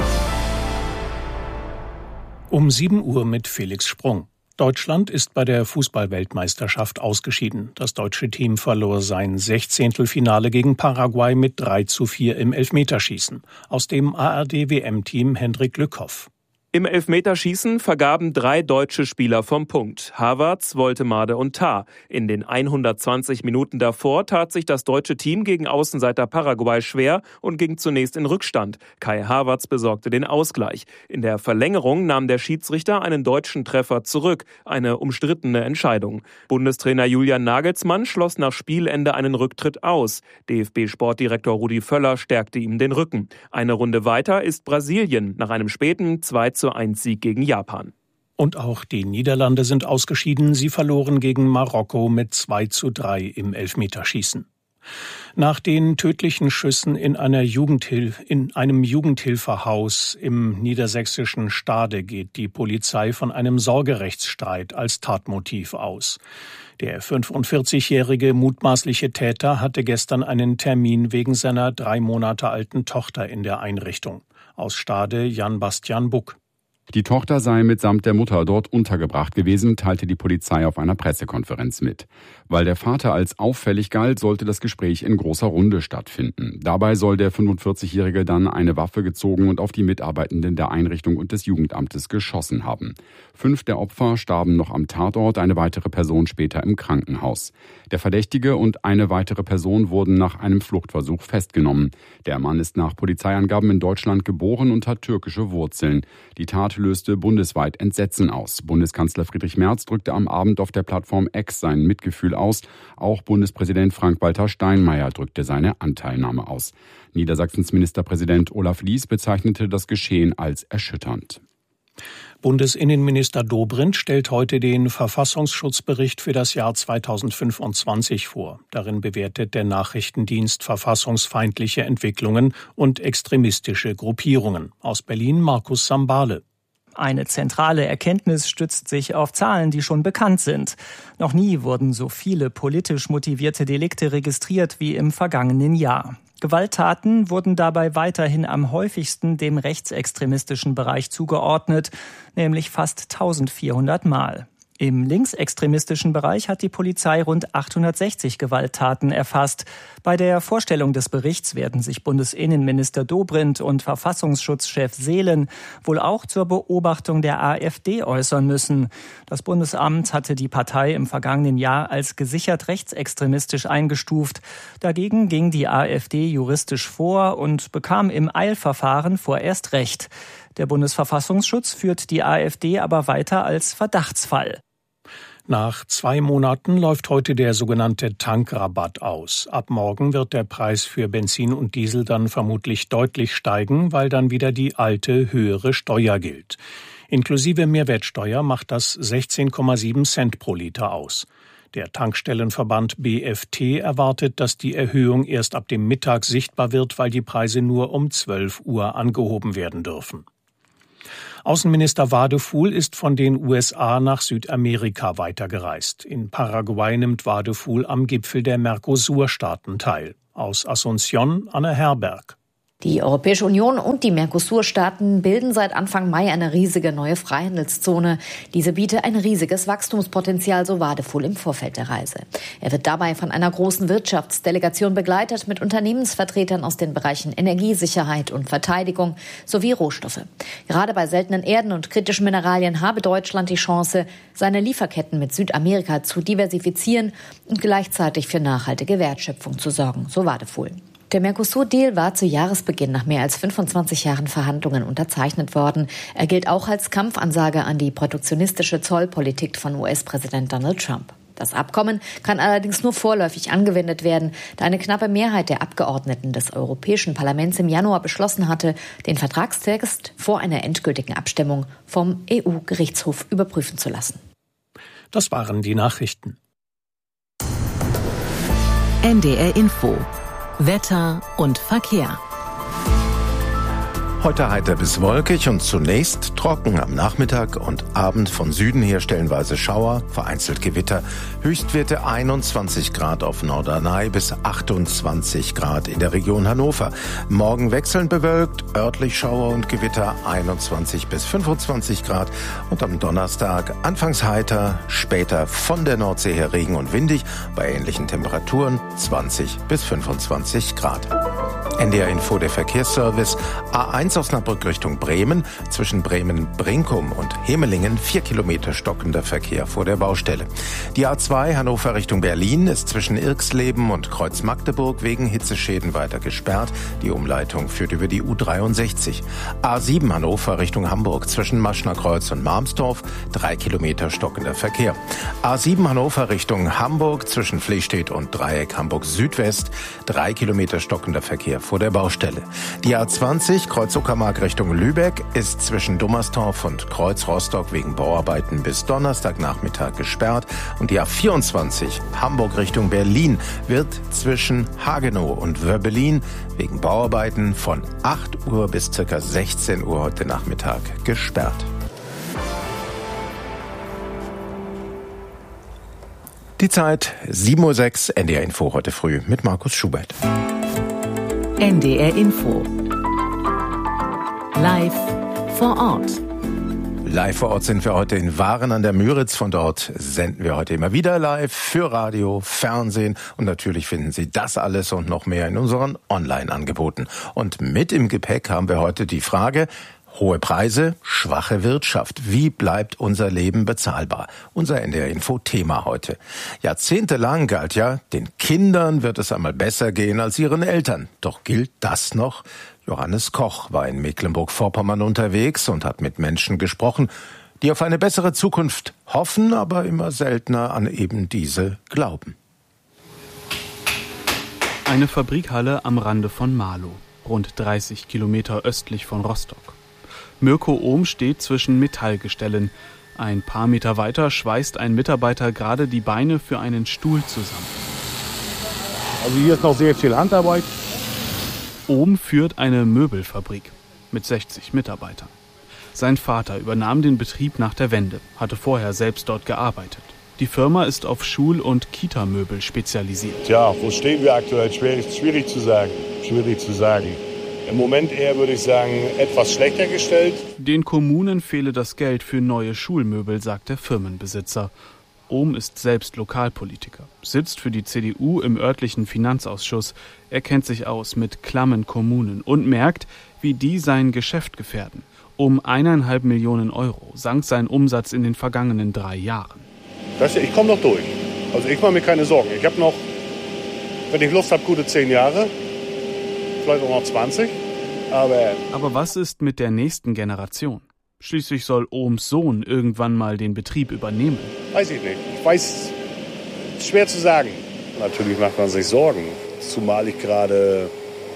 Um sieben Uhr mit Felix Sprung. Deutschland ist bei der Fußball-Weltmeisterschaft ausgeschieden. Das deutsche Team verlor sein Sechzehntelfinale gegen Paraguay mit drei zu vier im Elfmeterschießen. Aus dem A R D-W M-Team Hendrik Lückhoff. Im Elfmeterschießen vergaben drei deutsche Spieler vom Punkt. Havertz, Woltemade und Tah. In den hundertzwanzig Minuten davor tat sich das deutsche Team gegen Außenseiter Paraguay schwer und ging zunächst in Rückstand. Kai Havertz besorgte den Ausgleich. In der Verlängerung nahm der Schiedsrichter einen deutschen Treffer zurück. Eine umstrittene Entscheidung. Bundestrainer Julian Nagelsmann schloss nach Spielende einen Rücktritt aus. D F B-Sportdirektor Rudi Völler stärkte ihm den Rücken. Eine Runde weiter ist Brasilien nach einem späten zwei zu eins Sieg gegen Japan. Und auch die Niederlande sind ausgeschieden. Sie verloren gegen Marokko mit zwei zu drei im Elfmeterschießen. Nach den tödlichen Schüssen in einer Jugendhil- in einem Jugendhilfehaus im niedersächsischen Stade geht die Polizei von einem Sorgerechtsstreit als Tatmotiv aus. Der fünfundvierzigjährige mutmaßliche Täter hatte gestern einen Termin wegen seiner drei Monate alten Tochter in der Einrichtung. Aus Stade Jan Bastian Buck. Die Tochter sei mitsamt der Mutter dort untergebracht gewesen, teilte die Polizei auf einer Pressekonferenz mit. Weil der Vater als auffällig galt, sollte das Gespräch in großer Runde stattfinden. Dabei soll der fünfundvierzigjährige dann eine Waffe gezogen und auf die Mitarbeitenden der Einrichtung und des Jugendamtes geschossen haben. Fünf der Opfer starben noch am Tatort, eine weitere Person später im Krankenhaus. Der Verdächtige und eine weitere Person wurden nach einem Fluchtversuch festgenommen. Der Mann ist nach Polizeiangaben in Deutschland geboren und hat türkische Wurzeln. Die Tat löste bundesweit Entsetzen aus. Bundeskanzler Friedrich Merz drückte am Abend auf der Plattform X sein Mitgefühl aus. Auch Bundespräsident Frank-Walter Steinmeier drückte seine Anteilnahme aus. Niedersachsens Ministerpräsident Olaf Lies bezeichnete das Geschehen als erschütternd. Bundesinnenminister Dobrindt stellt heute den Verfassungsschutzbericht für das Jahr zweitausendfünfundzwanzig vor. Darin bewertet der Nachrichtendienst verfassungsfeindliche Entwicklungen und extremistische Gruppierungen. Aus Berlin Markus Sambale. Eine zentrale Erkenntnis stützt sich auf Zahlen, die schon bekannt sind. Noch nie wurden so viele politisch motivierte Delikte registriert wie im vergangenen Jahr. Gewalttaten wurden dabei weiterhin am häufigsten dem rechtsextremistischen Bereich zugeordnet, nämlich fast eintausendvierhundert Mal. Im linksextremistischen Bereich hat die Polizei rund achthundertsechzig Gewalttaten erfasst. Bei der Vorstellung des Berichts werden sich Bundesinnenminister Dobrindt und Verfassungsschutzchef Seelen wohl auch zur Beobachtung der AfD äußern müssen. Das Bundesamt hatte die Partei im vergangenen Jahr als gesichert rechtsextremistisch eingestuft. Dagegen ging die AfD juristisch vor und bekam im Eilverfahren vorerst Recht. Der Bundesverfassungsschutz führt die AfD aber weiter als Verdachtsfall. Nach zwei Monaten läuft heute der sogenannte Tankrabatt aus. Ab morgen wird der Preis für Benzin und Diesel dann vermutlich deutlich steigen, weil dann wieder die alte, höhere Steuer gilt. Inklusive Mehrwertsteuer macht das sechzehn Komma sieben Cent pro Liter aus. Der Tankstellenverband B F T erwartet, dass die Erhöhung erst ab dem Mittag sichtbar wird, weil die Preise nur um zwölf Uhr angehoben werden dürfen. Außenminister Wadefuhl ist von den U S A nach Südamerika weitergereist. In Paraguay nimmt Wadefuhl am Gipfel der Mercosur-Staaten teil. Aus Asunción, Anne Herberg. Die Europäische Union und die Mercosur-Staaten bilden seit Anfang Mai eine riesige neue Freihandelszone. Diese biete ein riesiges Wachstumspotenzial, so Wadefuhl im Vorfeld der Reise. Er wird dabei von einer großen Wirtschaftsdelegation begleitet mit Unternehmensvertretern aus den Bereichen Energiesicherheit und Verteidigung sowie Rohstoffe. Gerade bei seltenen Erden und kritischen Mineralien habe Deutschland die Chance, seine Lieferketten mit Südamerika zu diversifizieren und gleichzeitig für nachhaltige Wertschöpfung zu sorgen, so Wadefuhl. Der Mercosur-Deal war zu Jahresbeginn nach mehr als fünfundzwanzig Jahren Verhandlungen unterzeichnet worden. Er gilt auch als Kampfansage an die protektionistische Zollpolitik von U S-Präsident Donald Trump. Das Abkommen kann allerdings nur vorläufig angewendet werden, da eine knappe Mehrheit der Abgeordneten des Europäischen Parlaments im Januar beschlossen hatte, den Vertragstext vor einer endgültigen Abstimmung vom E U-Gerichtshof überprüfen zu lassen. Das waren die Nachrichten. N D R Info. Wetter und Verkehr. Heute heiter bis wolkig und zunächst trocken, am Nachmittag und Abend von Süden her stellenweise Schauer, vereinzelt Gewitter. Höchstwerte einundzwanzig Grad auf Norderney bis achtundzwanzig Grad in der Region Hannover. Morgen wechselnd bewölkt, örtlich Schauer und Gewitter einundzwanzig bis fünfundzwanzig Grad. Und am Donnerstag anfangs heiter, später von der Nordsee her Regen und windig, bei ähnlichen Temperaturen zwanzig bis fünfundzwanzig Grad. N D R Info, der Verkehrsservice. A eins Osnabrück Richtung Bremen. Zwischen Bremen-Brinkum und Hemelingen vier Kilometer stockender Verkehr vor der Baustelle. Die A zwei Hannover Richtung Berlin ist zwischen Irxleben und Kreuz Magdeburg wegen Hitzeschäden weiter gesperrt. Die Umleitung führt über die U dreiundsechzig. A sieben Hannover Richtung Hamburg zwischen Maschnerkreuz und Marmsdorf drei Kilometer stockender Verkehr. A sieben Hannover Richtung Hamburg zwischen Flestedt und Dreieck Hamburg Südwest drei Kilometer stockender Verkehr vor der Baustelle. Die A zwanzig Kreuz Uckermark Richtung Lübeck ist zwischen Dummersdorf und Kreuz Rostock wegen Bauarbeiten bis Donnerstagnachmittag gesperrt. Und die A vierundzwanzig Hamburg Richtung Berlin wird zwischen Hagenow und Wöbbelin wegen Bauarbeiten von acht Uhr bis ca. sechzehn Uhr heute Nachmittag gesperrt. Die Zeit sieben Uhr sechs, N D R Info heute früh mit Markus Schubert. N D R Info. Live vor Ort. Live vor Ort sind wir heute in Waren an der Müritz. Von dort senden wir heute immer wieder live für Radio, Fernsehen. Und natürlich finden Sie das alles und noch mehr in unseren Online-Angeboten. Und mit im Gepäck haben wir heute die Frage: Hohe Preise, schwache Wirtschaft. Wie bleibt unser Leben bezahlbar? Unser N D R-Info-Thema heute. Jahrzehntelang galt ja, den Kindern wird es einmal besser gehen als ihren Eltern. Doch gilt das noch? Johannes Koch war in Mecklenburg-Vorpommern unterwegs und hat mit Menschen gesprochen, die auf eine bessere Zukunft hoffen, aber immer seltener an eben diese glauben. Eine Fabrikhalle am Rande von Marlow, rund dreißig Kilometer östlich von Rostock. Mirko Ohm steht zwischen Metallgestellen. Ein paar Meter weiter schweißt ein Mitarbeiter gerade die Beine für einen Stuhl zusammen. Also hier ist noch sehr viel Handarbeit. Ohm führt eine Möbelfabrik mit sechzig Mitarbeitern. Sein Vater übernahm den Betrieb nach der Wende, hatte vorher selbst dort gearbeitet. Die Firma ist auf Schul- und Kita-Möbel spezialisiert. Tja, wo stehen wir aktuell? Schwierig, schwierig zu sagen. Schwierig zu sagen. Im Moment eher, würde ich sagen, etwas schlechter gestellt. Den Kommunen fehle das Geld für neue Schulmöbel, sagt der Firmenbesitzer. Ohm ist selbst Lokalpolitiker, sitzt für die C D U im örtlichen Finanzausschuss. Er kennt sich aus mit klammen Kommunen und merkt, wie die sein Geschäft gefährden. Um eineinhalb Millionen Euro sank sein Umsatz in den vergangenen drei Jahren. Weißt du, ich komme noch durch. Also ich mache mir keine Sorgen. Ich habe noch, wenn ich Lust habe, gute zehn Jahre. Vielleicht auch noch zwanzig. Aber, Aber was ist mit der nächsten Generation? Schließlich soll Ohms Sohn irgendwann mal den Betrieb übernehmen. Weiß ich nicht. Ich weiß, schwer zu sagen. Natürlich macht man sich Sorgen. Zumal ich gerade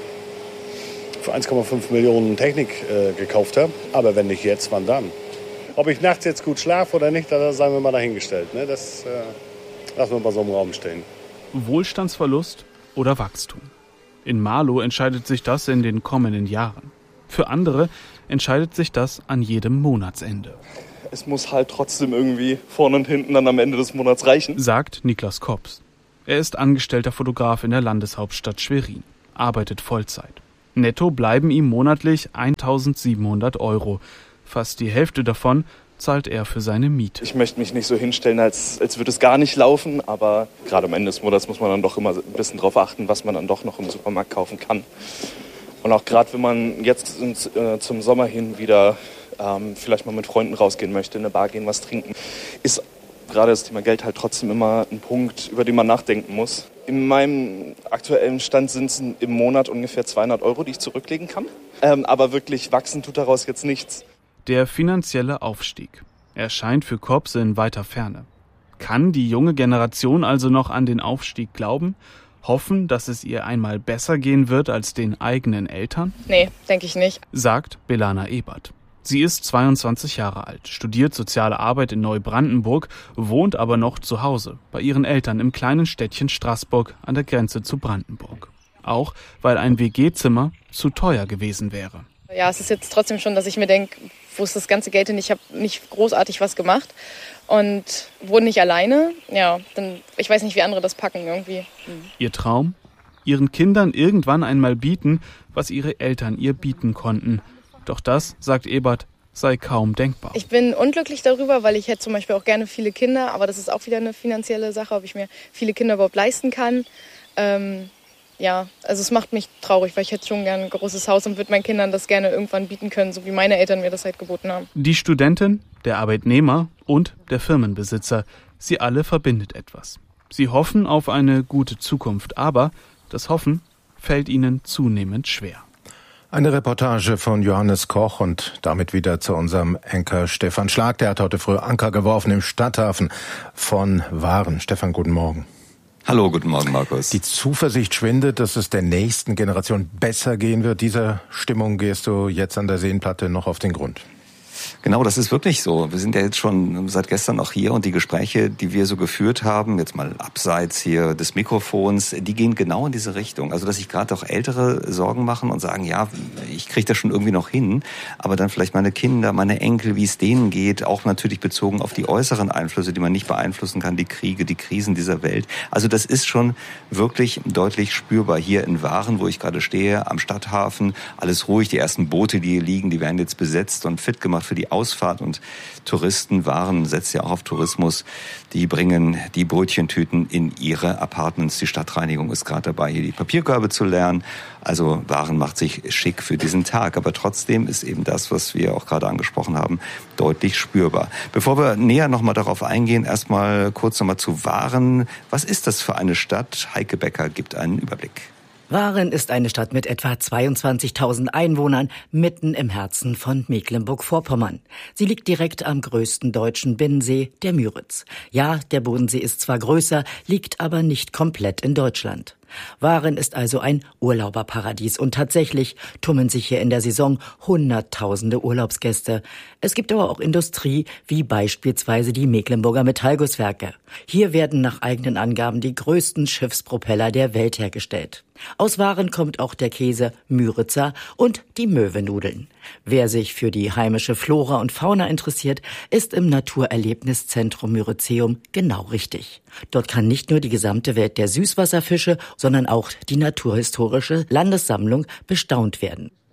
für eins Komma fünf Millionen Technik äh, gekauft habe. Aber wenn nicht jetzt, wann dann? Ob ich nachts jetzt gut schlafe oder nicht, das sagen wir mal dahingestellt. Ne? Das äh, lassen wir mal so im Raum stehen. Wohlstandsverlust oder Wachstum? In Marlow entscheidet sich das in den kommenden Jahren. Für andere entscheidet sich das an jedem Monatsende. Es muss halt trotzdem irgendwie vorne und hinten dann am Ende des Monats reichen, sagt Niklas Kops. Er ist angestellter Fotograf in der Landeshauptstadt Schwerin, arbeitet Vollzeit. Netto bleiben ihm monatlich eintausendsiebenhundert Euro. Fast die Hälfte davon zahlt er für seine Miete. Ich möchte mich nicht so hinstellen, als, als würde es gar nicht laufen, aber gerade am Ende des Monats muss man dann doch immer ein bisschen drauf achten, was man dann doch noch im Supermarkt kaufen kann. Und auch gerade wenn man jetzt ins, äh, zum Sommer hin wieder ähm, vielleicht mal mit Freunden rausgehen möchte, in eine Bar gehen, was trinken, ist gerade das Thema Geld halt trotzdem immer ein Punkt, über den man nachdenken muss. In meinem aktuellen Stand sind es im Monat ungefähr zweihundert Euro, die ich zurücklegen kann. Ähm, aber wirklich wachsen tut daraus jetzt nichts. Der finanzielle Aufstieg erscheint für Kops in weiter Ferne. Kann die junge Generation also noch an den Aufstieg glauben? Hoffen, dass es ihr einmal besser gehen wird als den eigenen Eltern? Nee, denke ich nicht, sagt Belana Ebert. Sie ist zweiundzwanzig Jahre alt, studiert soziale Arbeit in Neubrandenburg, wohnt aber noch zu Hause bei ihren Eltern im kleinen Städtchen Straßburg an der Grenze zu Brandenburg. Auch weil ein W G-Zimmer zu teuer gewesen wäre. Ja, es ist jetzt trotzdem schon, dass ich mir denke, wo ist das ganze Geld hin? Ich habe nicht großartig was gemacht und wohne nicht alleine. Ja, dann ich weiß nicht, wie andere das packen irgendwie. Mhm. Ihr Traum? Ihren Kindern irgendwann einmal bieten, was ihre Eltern ihr bieten konnten. Doch das, sagt Ebert, sei kaum denkbar. Ich bin unglücklich darüber, weil ich hätte zum Beispiel auch gerne viele Kinder, aber das ist auch wieder eine finanzielle Sache, ob ich mir viele Kinder überhaupt leisten kann. Ähm, ja, also es macht mich traurig, weil ich hätte schon gerne ein großes Haus und würde meinen Kindern das gerne irgendwann bieten können, so wie meine Eltern mir das halt geboten haben. Die Studentin, der Arbeitnehmer und der Firmenbesitzer, sie alle verbindet etwas. Sie hoffen auf eine gute Zukunft, aber das Hoffen fällt ihnen zunehmend schwer. Eine Reportage von Johannes Koch und damit wieder zu unserem Anker Stefan Schlag. Der hat heute früh Anker geworfen im Stadthafen von Waren. Stefan, guten Morgen. Hallo, guten Morgen, Markus. Die Zuversicht schwindet, dass es der nächsten Generation besser gehen wird. Dieser Stimmung gehst du jetzt an der Seenplatte noch auf den Grund. Genau, das ist wirklich so. Wir sind ja jetzt schon seit gestern auch hier und die Gespräche, die wir so geführt haben, jetzt mal abseits hier des Mikrofons, die gehen genau in diese Richtung. Also, dass sich gerade auch Ältere Sorgen machen und sagen, ja, ich kriege das schon irgendwie noch hin, aber dann vielleicht meine Kinder, meine Enkel, wie es denen geht, auch natürlich bezogen auf die äußeren Einflüsse, die man nicht beeinflussen kann, die Kriege, die Krisen dieser Welt. Also, das ist schon wirklich deutlich spürbar hier in Waren, wo ich gerade stehe, am Stadthafen. Alles ruhig, die ersten Boote, die hier liegen, die werden jetzt besetzt und fit gemacht für die Ausfahrt und Touristen. Waren setzt ja auch auf Tourismus. Die bringen die Brötchentüten in ihre Apartments. Die Stadtreinigung ist gerade dabei, hier die Papierkörbe zu leeren. Also Waren macht sich schick für diesen Tag. Aber trotzdem ist eben das, was wir auch gerade angesprochen haben, deutlich spürbar. Bevor wir näher nochmal darauf eingehen, erstmal kurz nochmal zu Waren. Was ist das für eine Stadt? Heike Becker gibt einen Überblick. Waren ist eine Stadt mit etwa zweiundzwanzigtausend Einwohnern mitten im Herzen von Mecklenburg-Vorpommern. Sie liegt direkt am größten deutschen Binnensee, der Müritz. Ja, der Bodensee ist zwar größer, liegt aber nicht komplett in Deutschland. Waren ist also ein Urlauberparadies und tatsächlich tummeln sich hier in der Saison Hunderttausende Urlaubsgäste. Es gibt aber auch Industrie, wie beispielsweise die Mecklenburger Metallgusswerke. Hier werden nach eigenen Angaben die größten Schiffspropeller der Welt hergestellt. Aus Waren kommt auch der Käse Müritzer und die Möwenudeln. Wer sich für die heimische Flora und Fauna interessiert, ist im Naturerlebniszentrum Myrizeum genau richtig. Dort kann nicht nur die gesamte Welt der Süßwasserfische, sondern auch die naturhistorische Landessammlung bestaunt werden.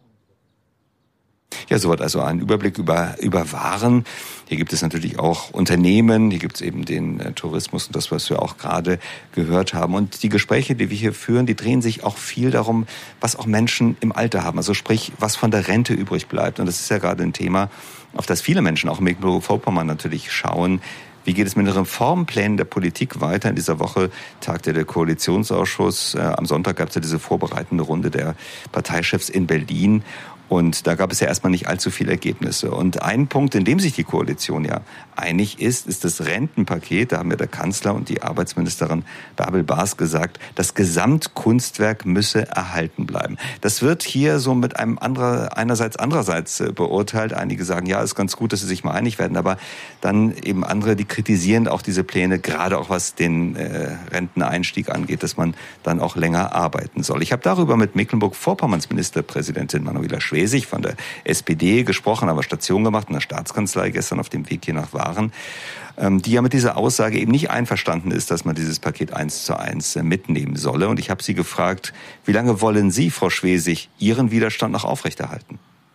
Ja, soweit also ein Überblick über, über Waren. Hier gibt es natürlich auch Unternehmen, hier gibt es eben den äh, Tourismus und das, was wir auch gerade gehört haben. Und die Gespräche, die wir hier führen, die drehen sich auch viel darum, was auch Menschen im Alter haben. Also sprich, was von der Rente übrig bleibt. Und das ist ja gerade ein Thema, auf das viele Menschen auch in Mecklenburg-Vorpommern natürlich schauen. Wie geht es mit den Reformplänen der Politik weiter? In dieser Woche tagte der Koalitionsausschuss. Äh, am Sonntag gab es ja diese vorbereitende Runde der Parteichefs in Berlin. Und da gab es ja erstmal nicht allzu viele Ergebnisse. Und ein Punkt, in dem sich die Koalition ja einig ist, ist das Rentenpaket. Da haben ja der Kanzler und die Arbeitsministerin Bärbel Baas gesagt, das Gesamtkunstwerk müsse erhalten bleiben. Das wird hier so mit einem anderer, einerseits andererseits beurteilt. Einige sagen, ja, ist ganz gut, dass sie sich mal einig werden. Aber dann eben andere, die kritisieren auch diese Pläne, gerade auch was den äh, Renteneinstieg angeht, dass man dann auch länger arbeiten soll. Ich habe darüber mit Mecklenburg-Vorpommerns Ministerpräsidentin Manuela Schwesig von der S P D gesprochen, aber Station gemacht in der Staatskanzlei gestern auf dem Weg hier nach Waren, die ja mit dieser Aussage eben nicht einverstanden ist, dass man dieses Paket eins zu eins mitnehmen solle. Und ich habe sie gefragt, wie lange wollen Sie, Frau Schwesig, Ihren Widerstand noch aufrechterhalten?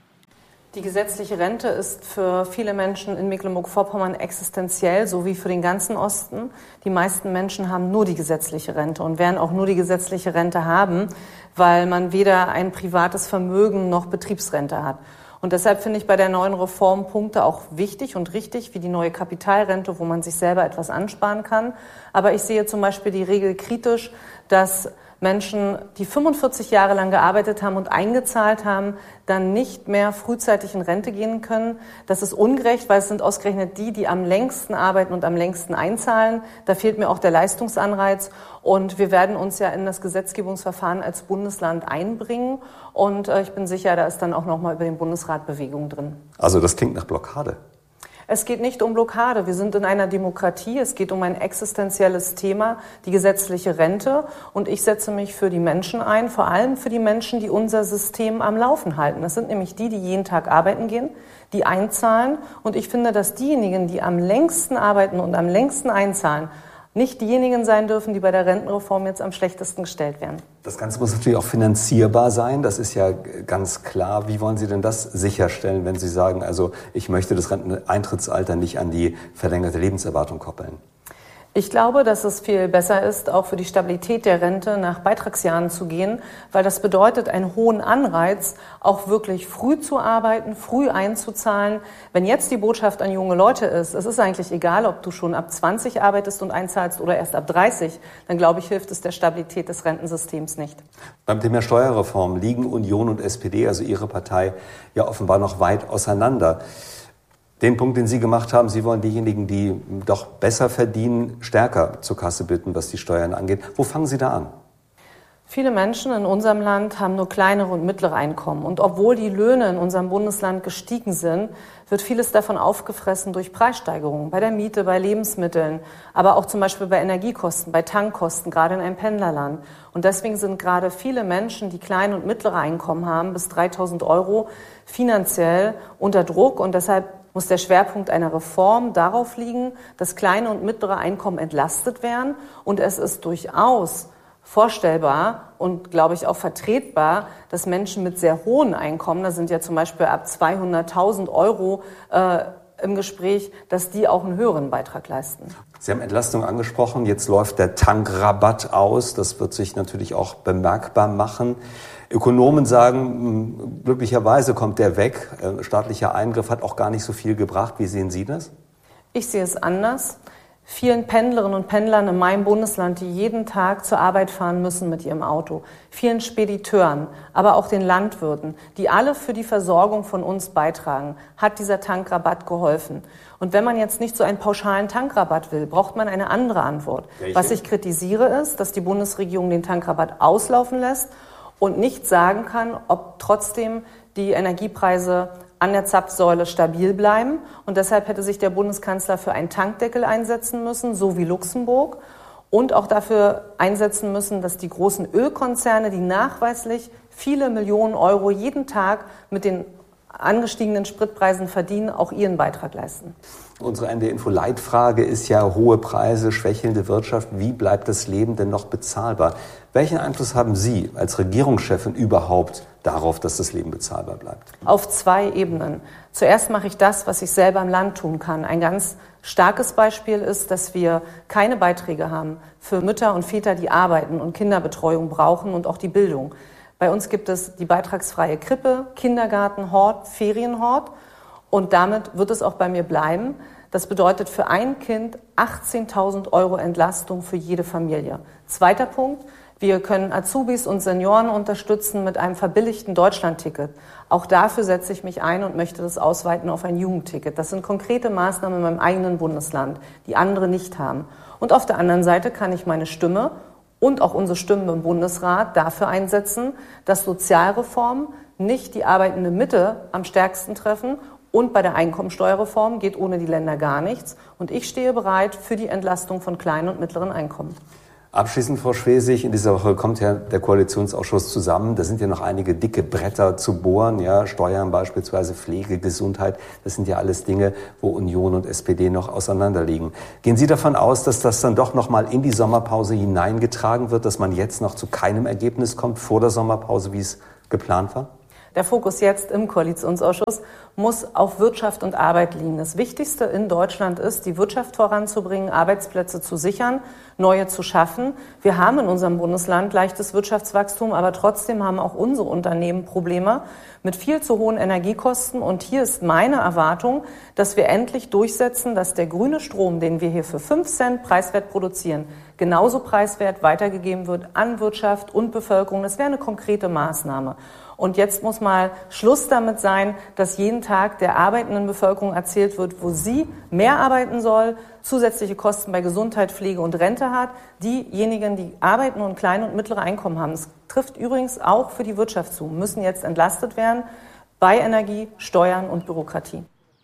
Die gesetzliche Rente ist für viele Menschen in Mecklenburg-Vorpommern existenziell, so wie für den ganzen Osten. Die meisten Menschen haben nur die gesetzliche Rente und werden auch nur die gesetzliche Rente haben, weil man weder ein privates Vermögen noch Betriebsrente hat. Und deshalb finde ich bei der neuen Reform Punkte auch wichtig und richtig, wie die neue Kapitalrente, wo man sich selber etwas ansparen kann. Aber ich sehe zum Beispiel die Regel kritisch, dass Menschen, die fünfundvierzig Jahre lang gearbeitet haben und eingezahlt haben, dann nicht mehr frühzeitig in Rente gehen können. Das ist ungerecht, weil es sind ausgerechnet die, die am längsten arbeiten und am längsten einzahlen. Da fehlt mir auch der Leistungsanreiz. Und wir werden uns ja in das Gesetzgebungsverfahren als Bundesland einbringen. Und ich bin sicher, da ist dann auch noch mal über den Bundesrat Bewegung drin. Also das klingt nach Blockade. Es geht nicht um Blockade. Wir sind in einer Demokratie. Es geht um ein existenzielles Thema, die gesetzliche Rente. Und ich setze mich für die Menschen ein, vor allem für die Menschen, die unser System am Laufen halten. Das sind nämlich die, die jeden Tag arbeiten gehen, die einzahlen. Und ich finde, dass diejenigen, die am längsten arbeiten und am längsten einzahlen, nicht diejenigen sein dürfen, die bei der Rentenreform jetzt am schlechtesten gestellt werden. Das Ganze muss natürlich auch finanzierbar sein, das ist ja ganz klar. Wie wollen Sie denn das sicherstellen, wenn Sie sagen, also ich möchte das Renteneintrittsalter nicht an die verlängerte Lebenserwartung koppeln? Ich glaube, dass es viel besser ist, auch für die Stabilität der Rente nach Beitragsjahren zu gehen, weil das bedeutet einen hohen Anreiz, auch wirklich früh zu arbeiten, früh einzuzahlen. Wenn jetzt die Botschaft an junge Leute ist, es ist eigentlich egal, ob du schon ab zwanzig arbeitest und einzahlst oder erst ab dreißig, dann glaube ich, hilft es der Stabilität des Rentensystems nicht. Beim Thema Steuerreform liegen Union und S P D, also Ihre Partei, ja offenbar noch weit auseinander. Den Punkt, den Sie gemacht haben, Sie wollen diejenigen, die doch besser verdienen, stärker zur Kasse bitten, was die Steuern angeht. Wo fangen Sie da an? Viele Menschen in unserem Land haben nur kleinere und mittlere Einkommen. Und obwohl die Löhne in unserem Bundesland gestiegen sind, wird vieles davon aufgefressen durch Preissteigerungen bei der Miete, bei Lebensmitteln, aber auch zum Beispiel bei Energiekosten, bei Tankkosten, gerade in einem Pendlerland. Und deswegen sind gerade viele Menschen, die kleine und mittlere Einkommen haben, bis dreitausend Euro, finanziell unter Druck. Und deshalb muss der Schwerpunkt einer Reform darauf liegen, dass kleine und mittlere Einkommen entlastet werden. Und es ist durchaus vorstellbar und, glaube ich, auch vertretbar, dass Menschen mit sehr hohen Einkommen, da sind ja zum Beispiel ab zweihunderttausend Euro äh, im Gespräch, dass die auch einen höheren Beitrag leisten. Sie haben Entlastung angesprochen, jetzt läuft der Tankrabatt aus, das wird sich natürlich auch bemerkbar machen. Ökonomen sagen, glücklicherweise kommt der weg. Staatlicher Eingriff hat auch gar nicht so viel gebracht. Wie sehen Sie das? Ich sehe es anders. Vielen Pendlerinnen und Pendlern in meinem Bundesland, die jeden Tag zur Arbeit fahren müssen mit ihrem Auto, vielen Spediteuren, aber auch den Landwirten, die alle für die Versorgung von uns beitragen, hat dieser Tankrabatt geholfen. Und wenn man jetzt nicht so einen pauschalen Tankrabatt will, braucht man eine andere Antwort. Welche? Was ich kritisiere ist, dass die Bundesregierung den Tankrabatt auslaufen lässt und nicht sagen kann, ob trotzdem die Energiepreise an der Zapfsäule stabil bleiben. Und deshalb hätte sich der Bundeskanzler für einen Tankdeckel einsetzen müssen, so wie Luxemburg. Und auch dafür einsetzen müssen, dass die großen Ölkonzerne, die nachweislich viele Millionen Euro jeden Tag mit den angestiegenen Spritpreisen verdienen, auch ihren Beitrag leisten. Unsere N D R-Info-Leitfrage ist ja hohe Preise, schwächelnde Wirtschaft. Wie bleibt das Leben denn noch bezahlbar? Welchen Einfluss haben Sie als Regierungschefin überhaupt darauf, dass das Leben bezahlbar bleibt? Auf zwei Ebenen. Zuerst mache ich das, was ich selber im Land tun kann. Ein ganz starkes Beispiel ist, dass wir keine Beiträge haben für Mütter und Väter, die arbeiten und Kinderbetreuung brauchen und auch die Bildung. Bei uns gibt es die beitragsfreie Krippe, Kindergarten, Hort, Ferienhort. Und damit wird es auch bei mir bleiben. Das bedeutet für ein Kind achtzehntausend Euro Entlastung für jede Familie. Zweiter Punkt, wir können Azubis und Senioren unterstützen mit einem verbilligten Deutschlandticket. Auch dafür setze ich mich ein und möchte das ausweiten auf ein Jugendticket. Das sind konkrete Maßnahmen in meinem eigenen Bundesland, die andere nicht haben. Und auf der anderen Seite kann ich meine Stimme und auch unsere Stimmen im Bundesrat dafür einsetzen, dass Sozialreformen nicht die arbeitende Mitte am stärksten treffen. Und bei der Einkommensteuerreform geht ohne die Länder gar nichts. Und ich stehe bereit für die Entlastung von kleinen und mittleren Einkommen. Abschließend, Frau Schwesig, in dieser Woche kommt ja der Koalitionsausschuss zusammen. Da sind ja noch einige dicke Bretter zu bohren, ja, Steuern beispielsweise, Pflege, Gesundheit. Das sind ja alles Dinge, wo Union und S P D noch auseinanderliegen. Gehen Sie davon aus, dass das dann doch noch mal in die Sommerpause hineingetragen wird, dass man jetzt noch zu keinem Ergebnis kommt vor der Sommerpause, wie es geplant war? Der Fokus jetzt im Koalitionsausschuss muss auf Wirtschaft und Arbeit liegen. Das Wichtigste in Deutschland ist, die Wirtschaft voranzubringen, Arbeitsplätze zu sichern, neue zu schaffen. Wir haben in unserem Bundesland leichtes Wirtschaftswachstum, aber trotzdem haben auch unsere Unternehmen Probleme mit viel zu hohen Energiekosten. Und hier ist meine Erwartung, dass wir endlich durchsetzen, dass der grüne Strom, den wir hier für fünf Cent preiswert produzieren, genauso preiswert weitergegeben wird an Wirtschaft und Bevölkerung. Das wäre eine konkrete Maßnahme. Und jetzt muss mal Schluss damit sein, dass jeden Tag der arbeitenden Bevölkerung erzählt wird, wo sie mehr arbeiten soll, zusätzliche Kosten bei Gesundheit, Pflege und Rente hat. Diejenigen, die arbeiten und kleine und mittlere Einkommen haben, das trifft übrigens auch für die Wirtschaft zu, müssen jetzt entlastet werden bei Energie, Steuern und Bürokratie.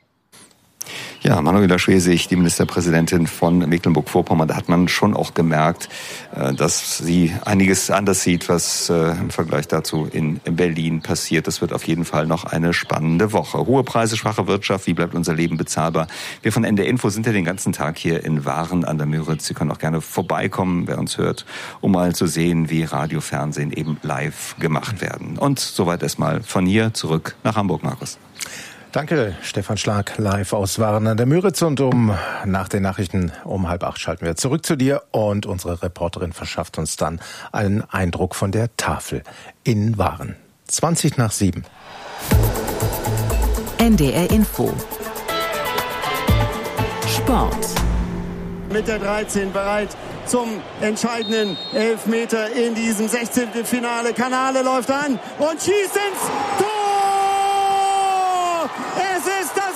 Ja, Manuela Schwesig, die Ministerpräsidentin von Mecklenburg-Vorpommern, da hat man schon auch gemerkt, dass sie einiges anders sieht, was im Vergleich dazu in Berlin passiert. Das wird auf jeden Fall noch eine spannende Woche. Hohe Preise, schwache Wirtschaft, wie bleibt unser Leben bezahlbar? Wir von N D R Info sind ja den ganzen Tag hier in Waren an der Müritz. Sie können auch gerne vorbeikommen, wer uns hört, um mal zu sehen, wie Radio, Fernsehen eben live gemacht werden. Und soweit erstmal von hier zurück nach Hamburg, Markus. Danke, Stefan Schlag, live aus Waren an der Müritz. Und um nach den Nachrichten um halb acht schalten wir zurück zu dir. Und unsere Reporterin verschafft uns dann einen Eindruck von der Tafel in Waren. zwanzig nach sieben. N D R Info. Sport. Mit der dreizehn bereit zum entscheidenden Elfmeter in diesem Sechzehntelfinale. Kanale läuft an und schießt ins Tor! Es ist das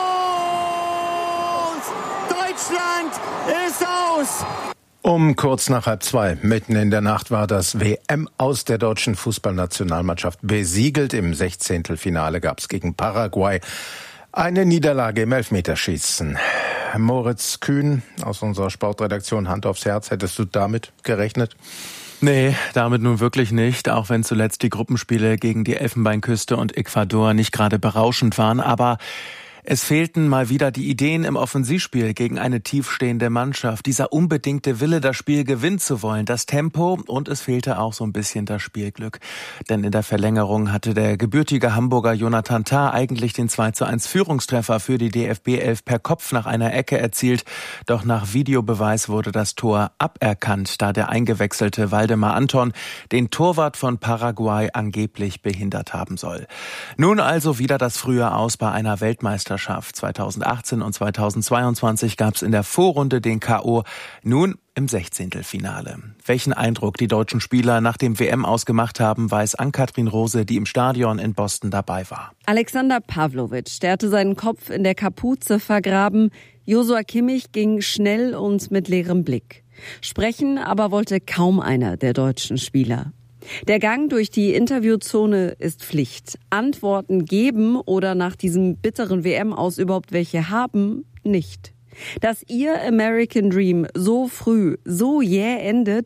Aus! Deutschland ist aus! Um kurz nach halb zwei, mitten in der Nacht, war das W M-Aus der deutschen Fußballnationalmannschaft besiegelt. Im Sechzehntelfinale gab es gegen Paraguay eine Niederlage im Elfmeterschießen. Moritz Kühn aus unserer Sportredaktion, Hand aufs Herz, hättest du damit gerechnet? Nee, damit nun wirklich nicht, auch wenn zuletzt die Gruppenspiele gegen die Elfenbeinküste und Ecuador nicht gerade berauschend waren, aber es fehlten mal wieder die Ideen im Offensivspiel gegen eine tiefstehende Mannschaft. Dieser unbedingte Wille, das Spiel gewinnen zu wollen, das Tempo, und es fehlte auch so ein bisschen das Spielglück. Denn in der Verlängerung hatte der gebürtige Hamburger Jonathan Tah eigentlich den zwei zu eins Führungstreffer für die D F B elf per Kopf nach einer Ecke erzielt. Doch nach Videobeweis wurde das Tor aberkannt, da der eingewechselte Waldemar Anton den Torwart von Paraguay angeblich behindert haben soll. Nun also wieder das frühe Aus bei einer Weltmeisterschaft. zweitausendachtzehn und zweitausendzweiundzwanzig gab es in der Vorrunde den K O, nun im Sechzehntelfinale. Welchen Eindruck die deutschen Spieler nach dem W M-Aus gemacht haben, weiß Ann-Kathrin Rose, die im Stadion in Boston dabei war. Alexander Pavlovic, der hatte seinen Kopf in der Kapuze vergraben. Joshua Kimmich ging schnell und mit leerem Blick. Sprechen aber wollte kaum einer der deutschen Spieler. Der Gang durch die Interviewzone ist Pflicht. Antworten geben oder nach diesem bitteren W M-Aus überhaupt welche haben, nicht. Dass ihr American Dream so früh, so jäh endet,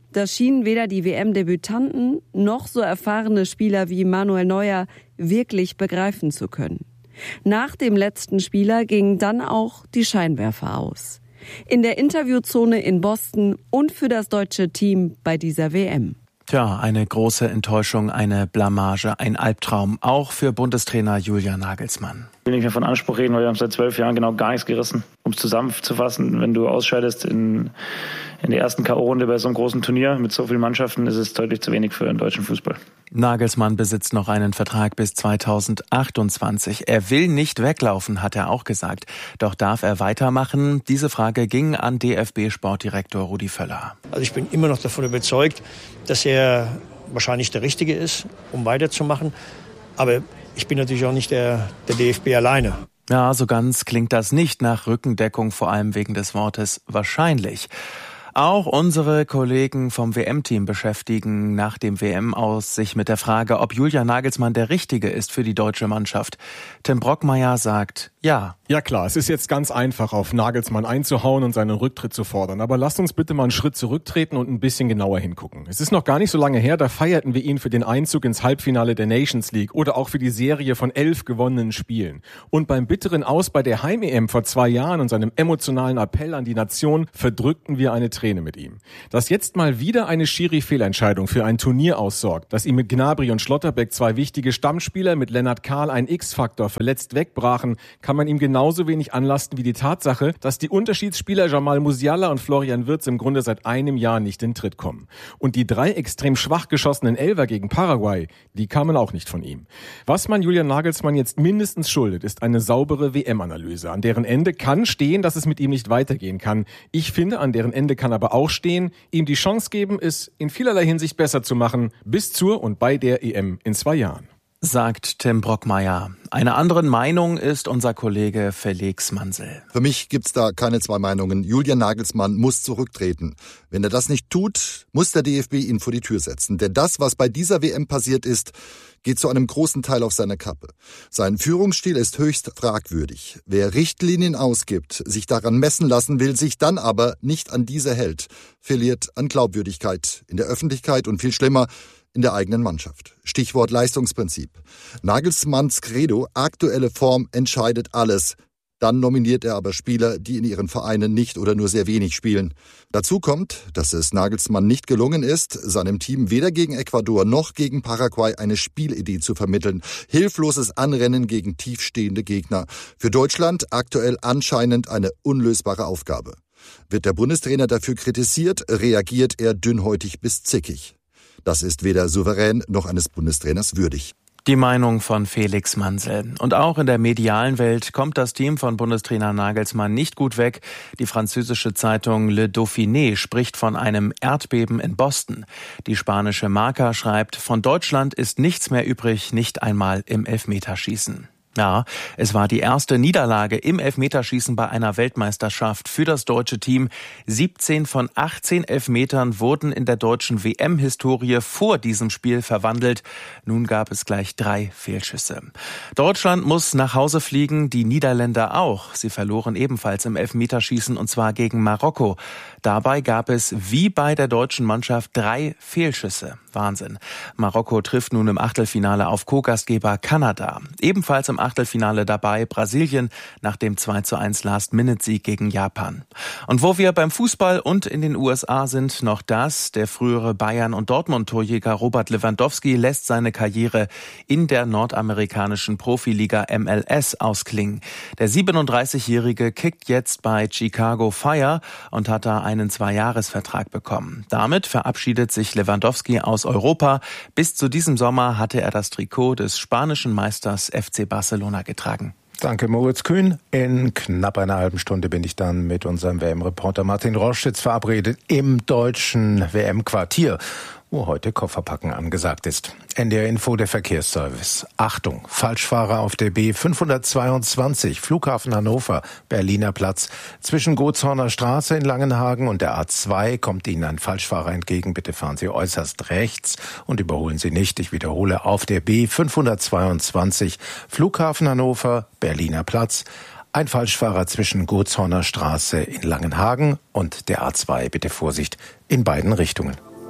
Das schienen weder die W M-Debütanten noch so erfahrene Spieler wie Manuel Neuer wirklich begreifen zu können. Nach dem letzten Spieler gingen dann auch die Scheinwerfer aus. In der Interviewzone in Boston und für das deutsche Team bei dieser W M. Tja, eine große Enttäuschung, eine Blamage, ein Albtraum, auch für Bundestrainer Julian Nagelsmann. Ich will nicht mehr von Anspruch reden, weil wir haben seit zwölf Jahren genau gar nichts gerissen. Um es zusammenzufassen, wenn du ausscheidest in, in der ersten K O-Runde bei so einem großen Turnier mit so vielen Mannschaften, ist es deutlich zu wenig für den deutschen Fußball. Nagelsmann besitzt noch einen Vertrag bis zweitausendachtundzwanzig. Er will nicht weglaufen, hat er auch gesagt. Doch darf er weitermachen? Diese Frage ging an D F B-Sportdirektor Rudi Völler. Also ich bin immer noch davon überzeugt, dass er wahrscheinlich der Richtige ist, um weiterzumachen. Aber ich bin natürlich auch nicht der, der D F B alleine. Ja, so ganz klingt das nicht nach Rückendeckung, vor allem wegen des Wortes wahrscheinlich. Auch unsere Kollegen vom W M-Team beschäftigen nach dem W M-Aus sich mit der Frage, ob Julian Nagelsmann der Richtige ist für die deutsche Mannschaft. Tim Brockmeier sagt ja. Ja klar, es ist jetzt ganz einfach, auf Nagelsmann einzuhauen und seinen Rücktritt zu fordern. Aber lasst uns bitte mal einen Schritt zurücktreten und ein bisschen genauer hingucken. Es ist noch gar nicht so lange her, da feierten wir ihn für den Einzug ins Halbfinale der Nations League oder auch für die Serie von elf gewonnenen Spielen. Und beim bitteren Aus bei der Heim-E M vor zwei Jahren und seinem emotionalen Appell an die Nation verdrückten wir eine Träne mit ihm. Dass jetzt mal wieder eine Schiri-Fehlentscheidung für ein Turnier aussorgt, dass ihm mit Gnabry und Schlotterbeck zwei wichtige Stammspieler, mit Lennart Kahl ein X-Faktor verletzt wegbrachen, kann man ihm genauso wenig anlasten wie die Tatsache, dass die Unterschiedsspieler Jamal Musiala und Florian Wirtz im Grunde seit einem Jahr nicht in Tritt kommen. Und die drei extrem schwach geschossenen Elfer gegen Paraguay, die kamen auch nicht von ihm. Was man Julian Nagelsmann jetzt mindestens schuldet, ist eine saubere W M-Analyse. An deren Ende kann stehen, dass es mit ihm nicht weitergehen kann. Ich finde, an deren Ende kann aber auch stehen, ihm die Chance geben, es in vielerlei Hinsicht besser zu machen, bis zur und bei der E M in zwei Jahren. Sagt Tim Brockmeier. Einer anderen Meinung ist unser Kollege Felix Mansel. Für mich gibt's da keine zwei Meinungen. Julian Nagelsmann muss zurücktreten. Wenn er das nicht tut, muss der D F B ihn vor die Tür setzen. Denn das, was bei dieser W M passiert ist, geht zu einem großen Teil auf seine Kappe. Sein Führungsstil ist höchst fragwürdig. Wer Richtlinien ausgibt, sich daran messen lassen will, sich dann aber nicht an diese hält, verliert an Glaubwürdigkeit in der Öffentlichkeit und viel schlimmer, in der eigenen Mannschaft. Stichwort Leistungsprinzip. Nagelsmanns Credo, aktuelle Form entscheidet alles. Dann nominiert er aber Spieler, die in ihren Vereinen nicht oder nur sehr wenig spielen. Dazu kommt, dass es Nagelsmann nicht gelungen ist, seinem Team weder gegen Ecuador noch gegen Paraguay eine Spielidee zu vermitteln. Hilfloses Anrennen gegen tiefstehende Gegner. Für Deutschland aktuell anscheinend eine unlösbare Aufgabe. Wird der Bundestrainer dafür kritisiert, reagiert er dünnhäutig bis zickig. Das ist weder souverän noch eines Bundestrainers würdig. Die Meinung von Felix Mansel. Und auch in der medialen Welt kommt das Team von Bundestrainer Nagelsmann nicht gut weg. Die französische Zeitung Le Dauphiné spricht von einem Erdbeben in Boston. Die spanische Marca schreibt, von Deutschland ist nichts mehr übrig, nicht einmal im Elfmeterschießen. Ja, es war die erste Niederlage im Elfmeterschießen bei einer Weltmeisterschaft für das deutsche Team. siebzehn von achtzehn Elfmetern wurden in der deutschen W M-Historie vor diesem Spiel verwandelt. Nun gab es gleich drei Fehlschüsse. Deutschland muss nach Hause fliegen, die Niederländer auch. Sie verloren ebenfalls im Elfmeterschießen und zwar gegen Marokko. Dabei gab es wie bei der deutschen Mannschaft drei Fehlschüsse. Wahnsinn. Marokko trifft nun im Achtelfinale auf Co-Gastgeber Kanada. Ebenfalls im Achtelfinale dabei Brasilien nach dem zwei zu eins Last-Minute-Sieg gegen Japan. Und wo wir beim Fußball und in den U S A sind, noch das. Der frühere Bayern- und Dortmund-Torjäger Robert Lewandowski lässt seine Karriere in der nordamerikanischen Profiliga M L S ausklingen. Der siebenunddreißigjährige kickt jetzt bei Chicago Fire und hat da einen Zweijahresvertrag bekommen. Damit verabschiedet sich Lewandowski aus Europa. Bis zu diesem Sommer hatte er das Trikot des spanischen Meisters F C Barcelona getragen. Danke, Moritz Kühn. In knapp einer halben Stunde bin ich dann mit unserem W M-Reporter Martin Roschitz verabredet im deutschen W M-Quartier, wo heute Kofferpacken angesagt ist. N D R Info, der Verkehrsservice. Achtung, Falschfahrer auf der B fünfhundertzweiundzwanzig, Flughafen Hannover, Berliner Platz. Zwischen Gotshorner Straße in Langenhagen und der A zwei kommt Ihnen ein Falschfahrer entgegen. Bitte fahren Sie äußerst rechts und überholen Sie nicht. Ich wiederhole, auf der B fünfhundertzweiundzwanzig, Flughafen Hannover, Berliner Platz. Ein Falschfahrer zwischen Gotshorner Straße in Langenhagen und der A zwei. Bitte Vorsicht in beiden Richtungen.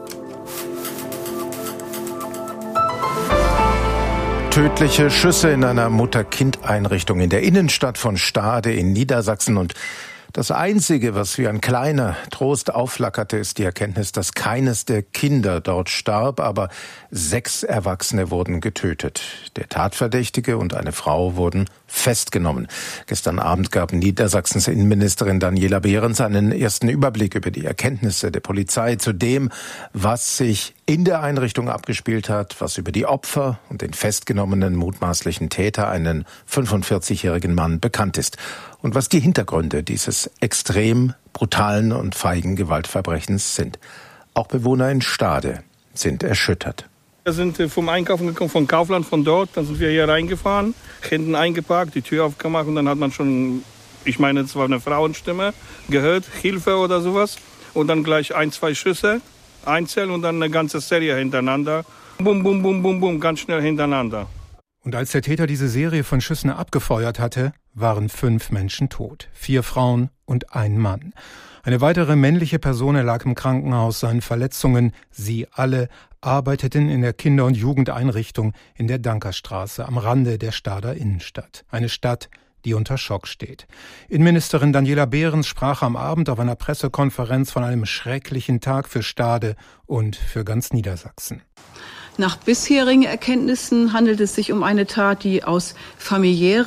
Tödliche Schüsse in einer Mutter-Kind-Einrichtung in der Innenstadt von Stade in Niedersachsen. Und das Einzige, was wie ein kleiner Trost aufflackerte, ist die Erkenntnis, dass keines der Kinder dort starb, aber sechs Erwachsene wurden getötet. Der Tatverdächtige und eine Frau wurden festgenommen. Gestern Abend gab Niedersachsens Innenministerin Daniela Behrens einen ersten Überblick über die Erkenntnisse der Polizei zu dem, was sich in der Einrichtung abgespielt hat, was über die Opfer und den festgenommenen mutmaßlichen Täter, einen fünfundvierzigjährigen Mann, bekannt ist und was die Hintergründe dieses extrem brutalen und feigen Gewaltverbrechens sind. Auch Bewohner in Stade sind erschüttert. Wir sind vom Einkaufen gekommen, von Kaufland, von dort. Dann sind wir hier reingefahren, hinten eingeparkt, die Tür aufgemacht und dann hat man schon, ich meine, es war eine Frauenstimme, gehört, Hilfe oder sowas. Und dann gleich ein, zwei Schüsse, einzeln und dann eine ganze Serie hintereinander. Bum, bum, bum, bum, bum, ganz schnell hintereinander. Und als der Täter diese Serie von Schüssen abgefeuert hatte, waren fünf Menschen tot. Vier Frauen und ein Mann. Eine weitere männliche Person lag im Krankenhaus seinen Verletzungen. Sie alle arbeiteten in der Kinder- und Jugendeinrichtung in der Dankerstraße am Rande der Stader Innenstadt. Eine Stadt, die unter Schock steht. Innenministerin Daniela Behrens sprach am Abend auf einer Pressekonferenz von einem schrecklichen Tag für Stade und für ganz Niedersachsen. Nach bisherigen Erkenntnissen handelt es sich um eine Tat, die aus familiären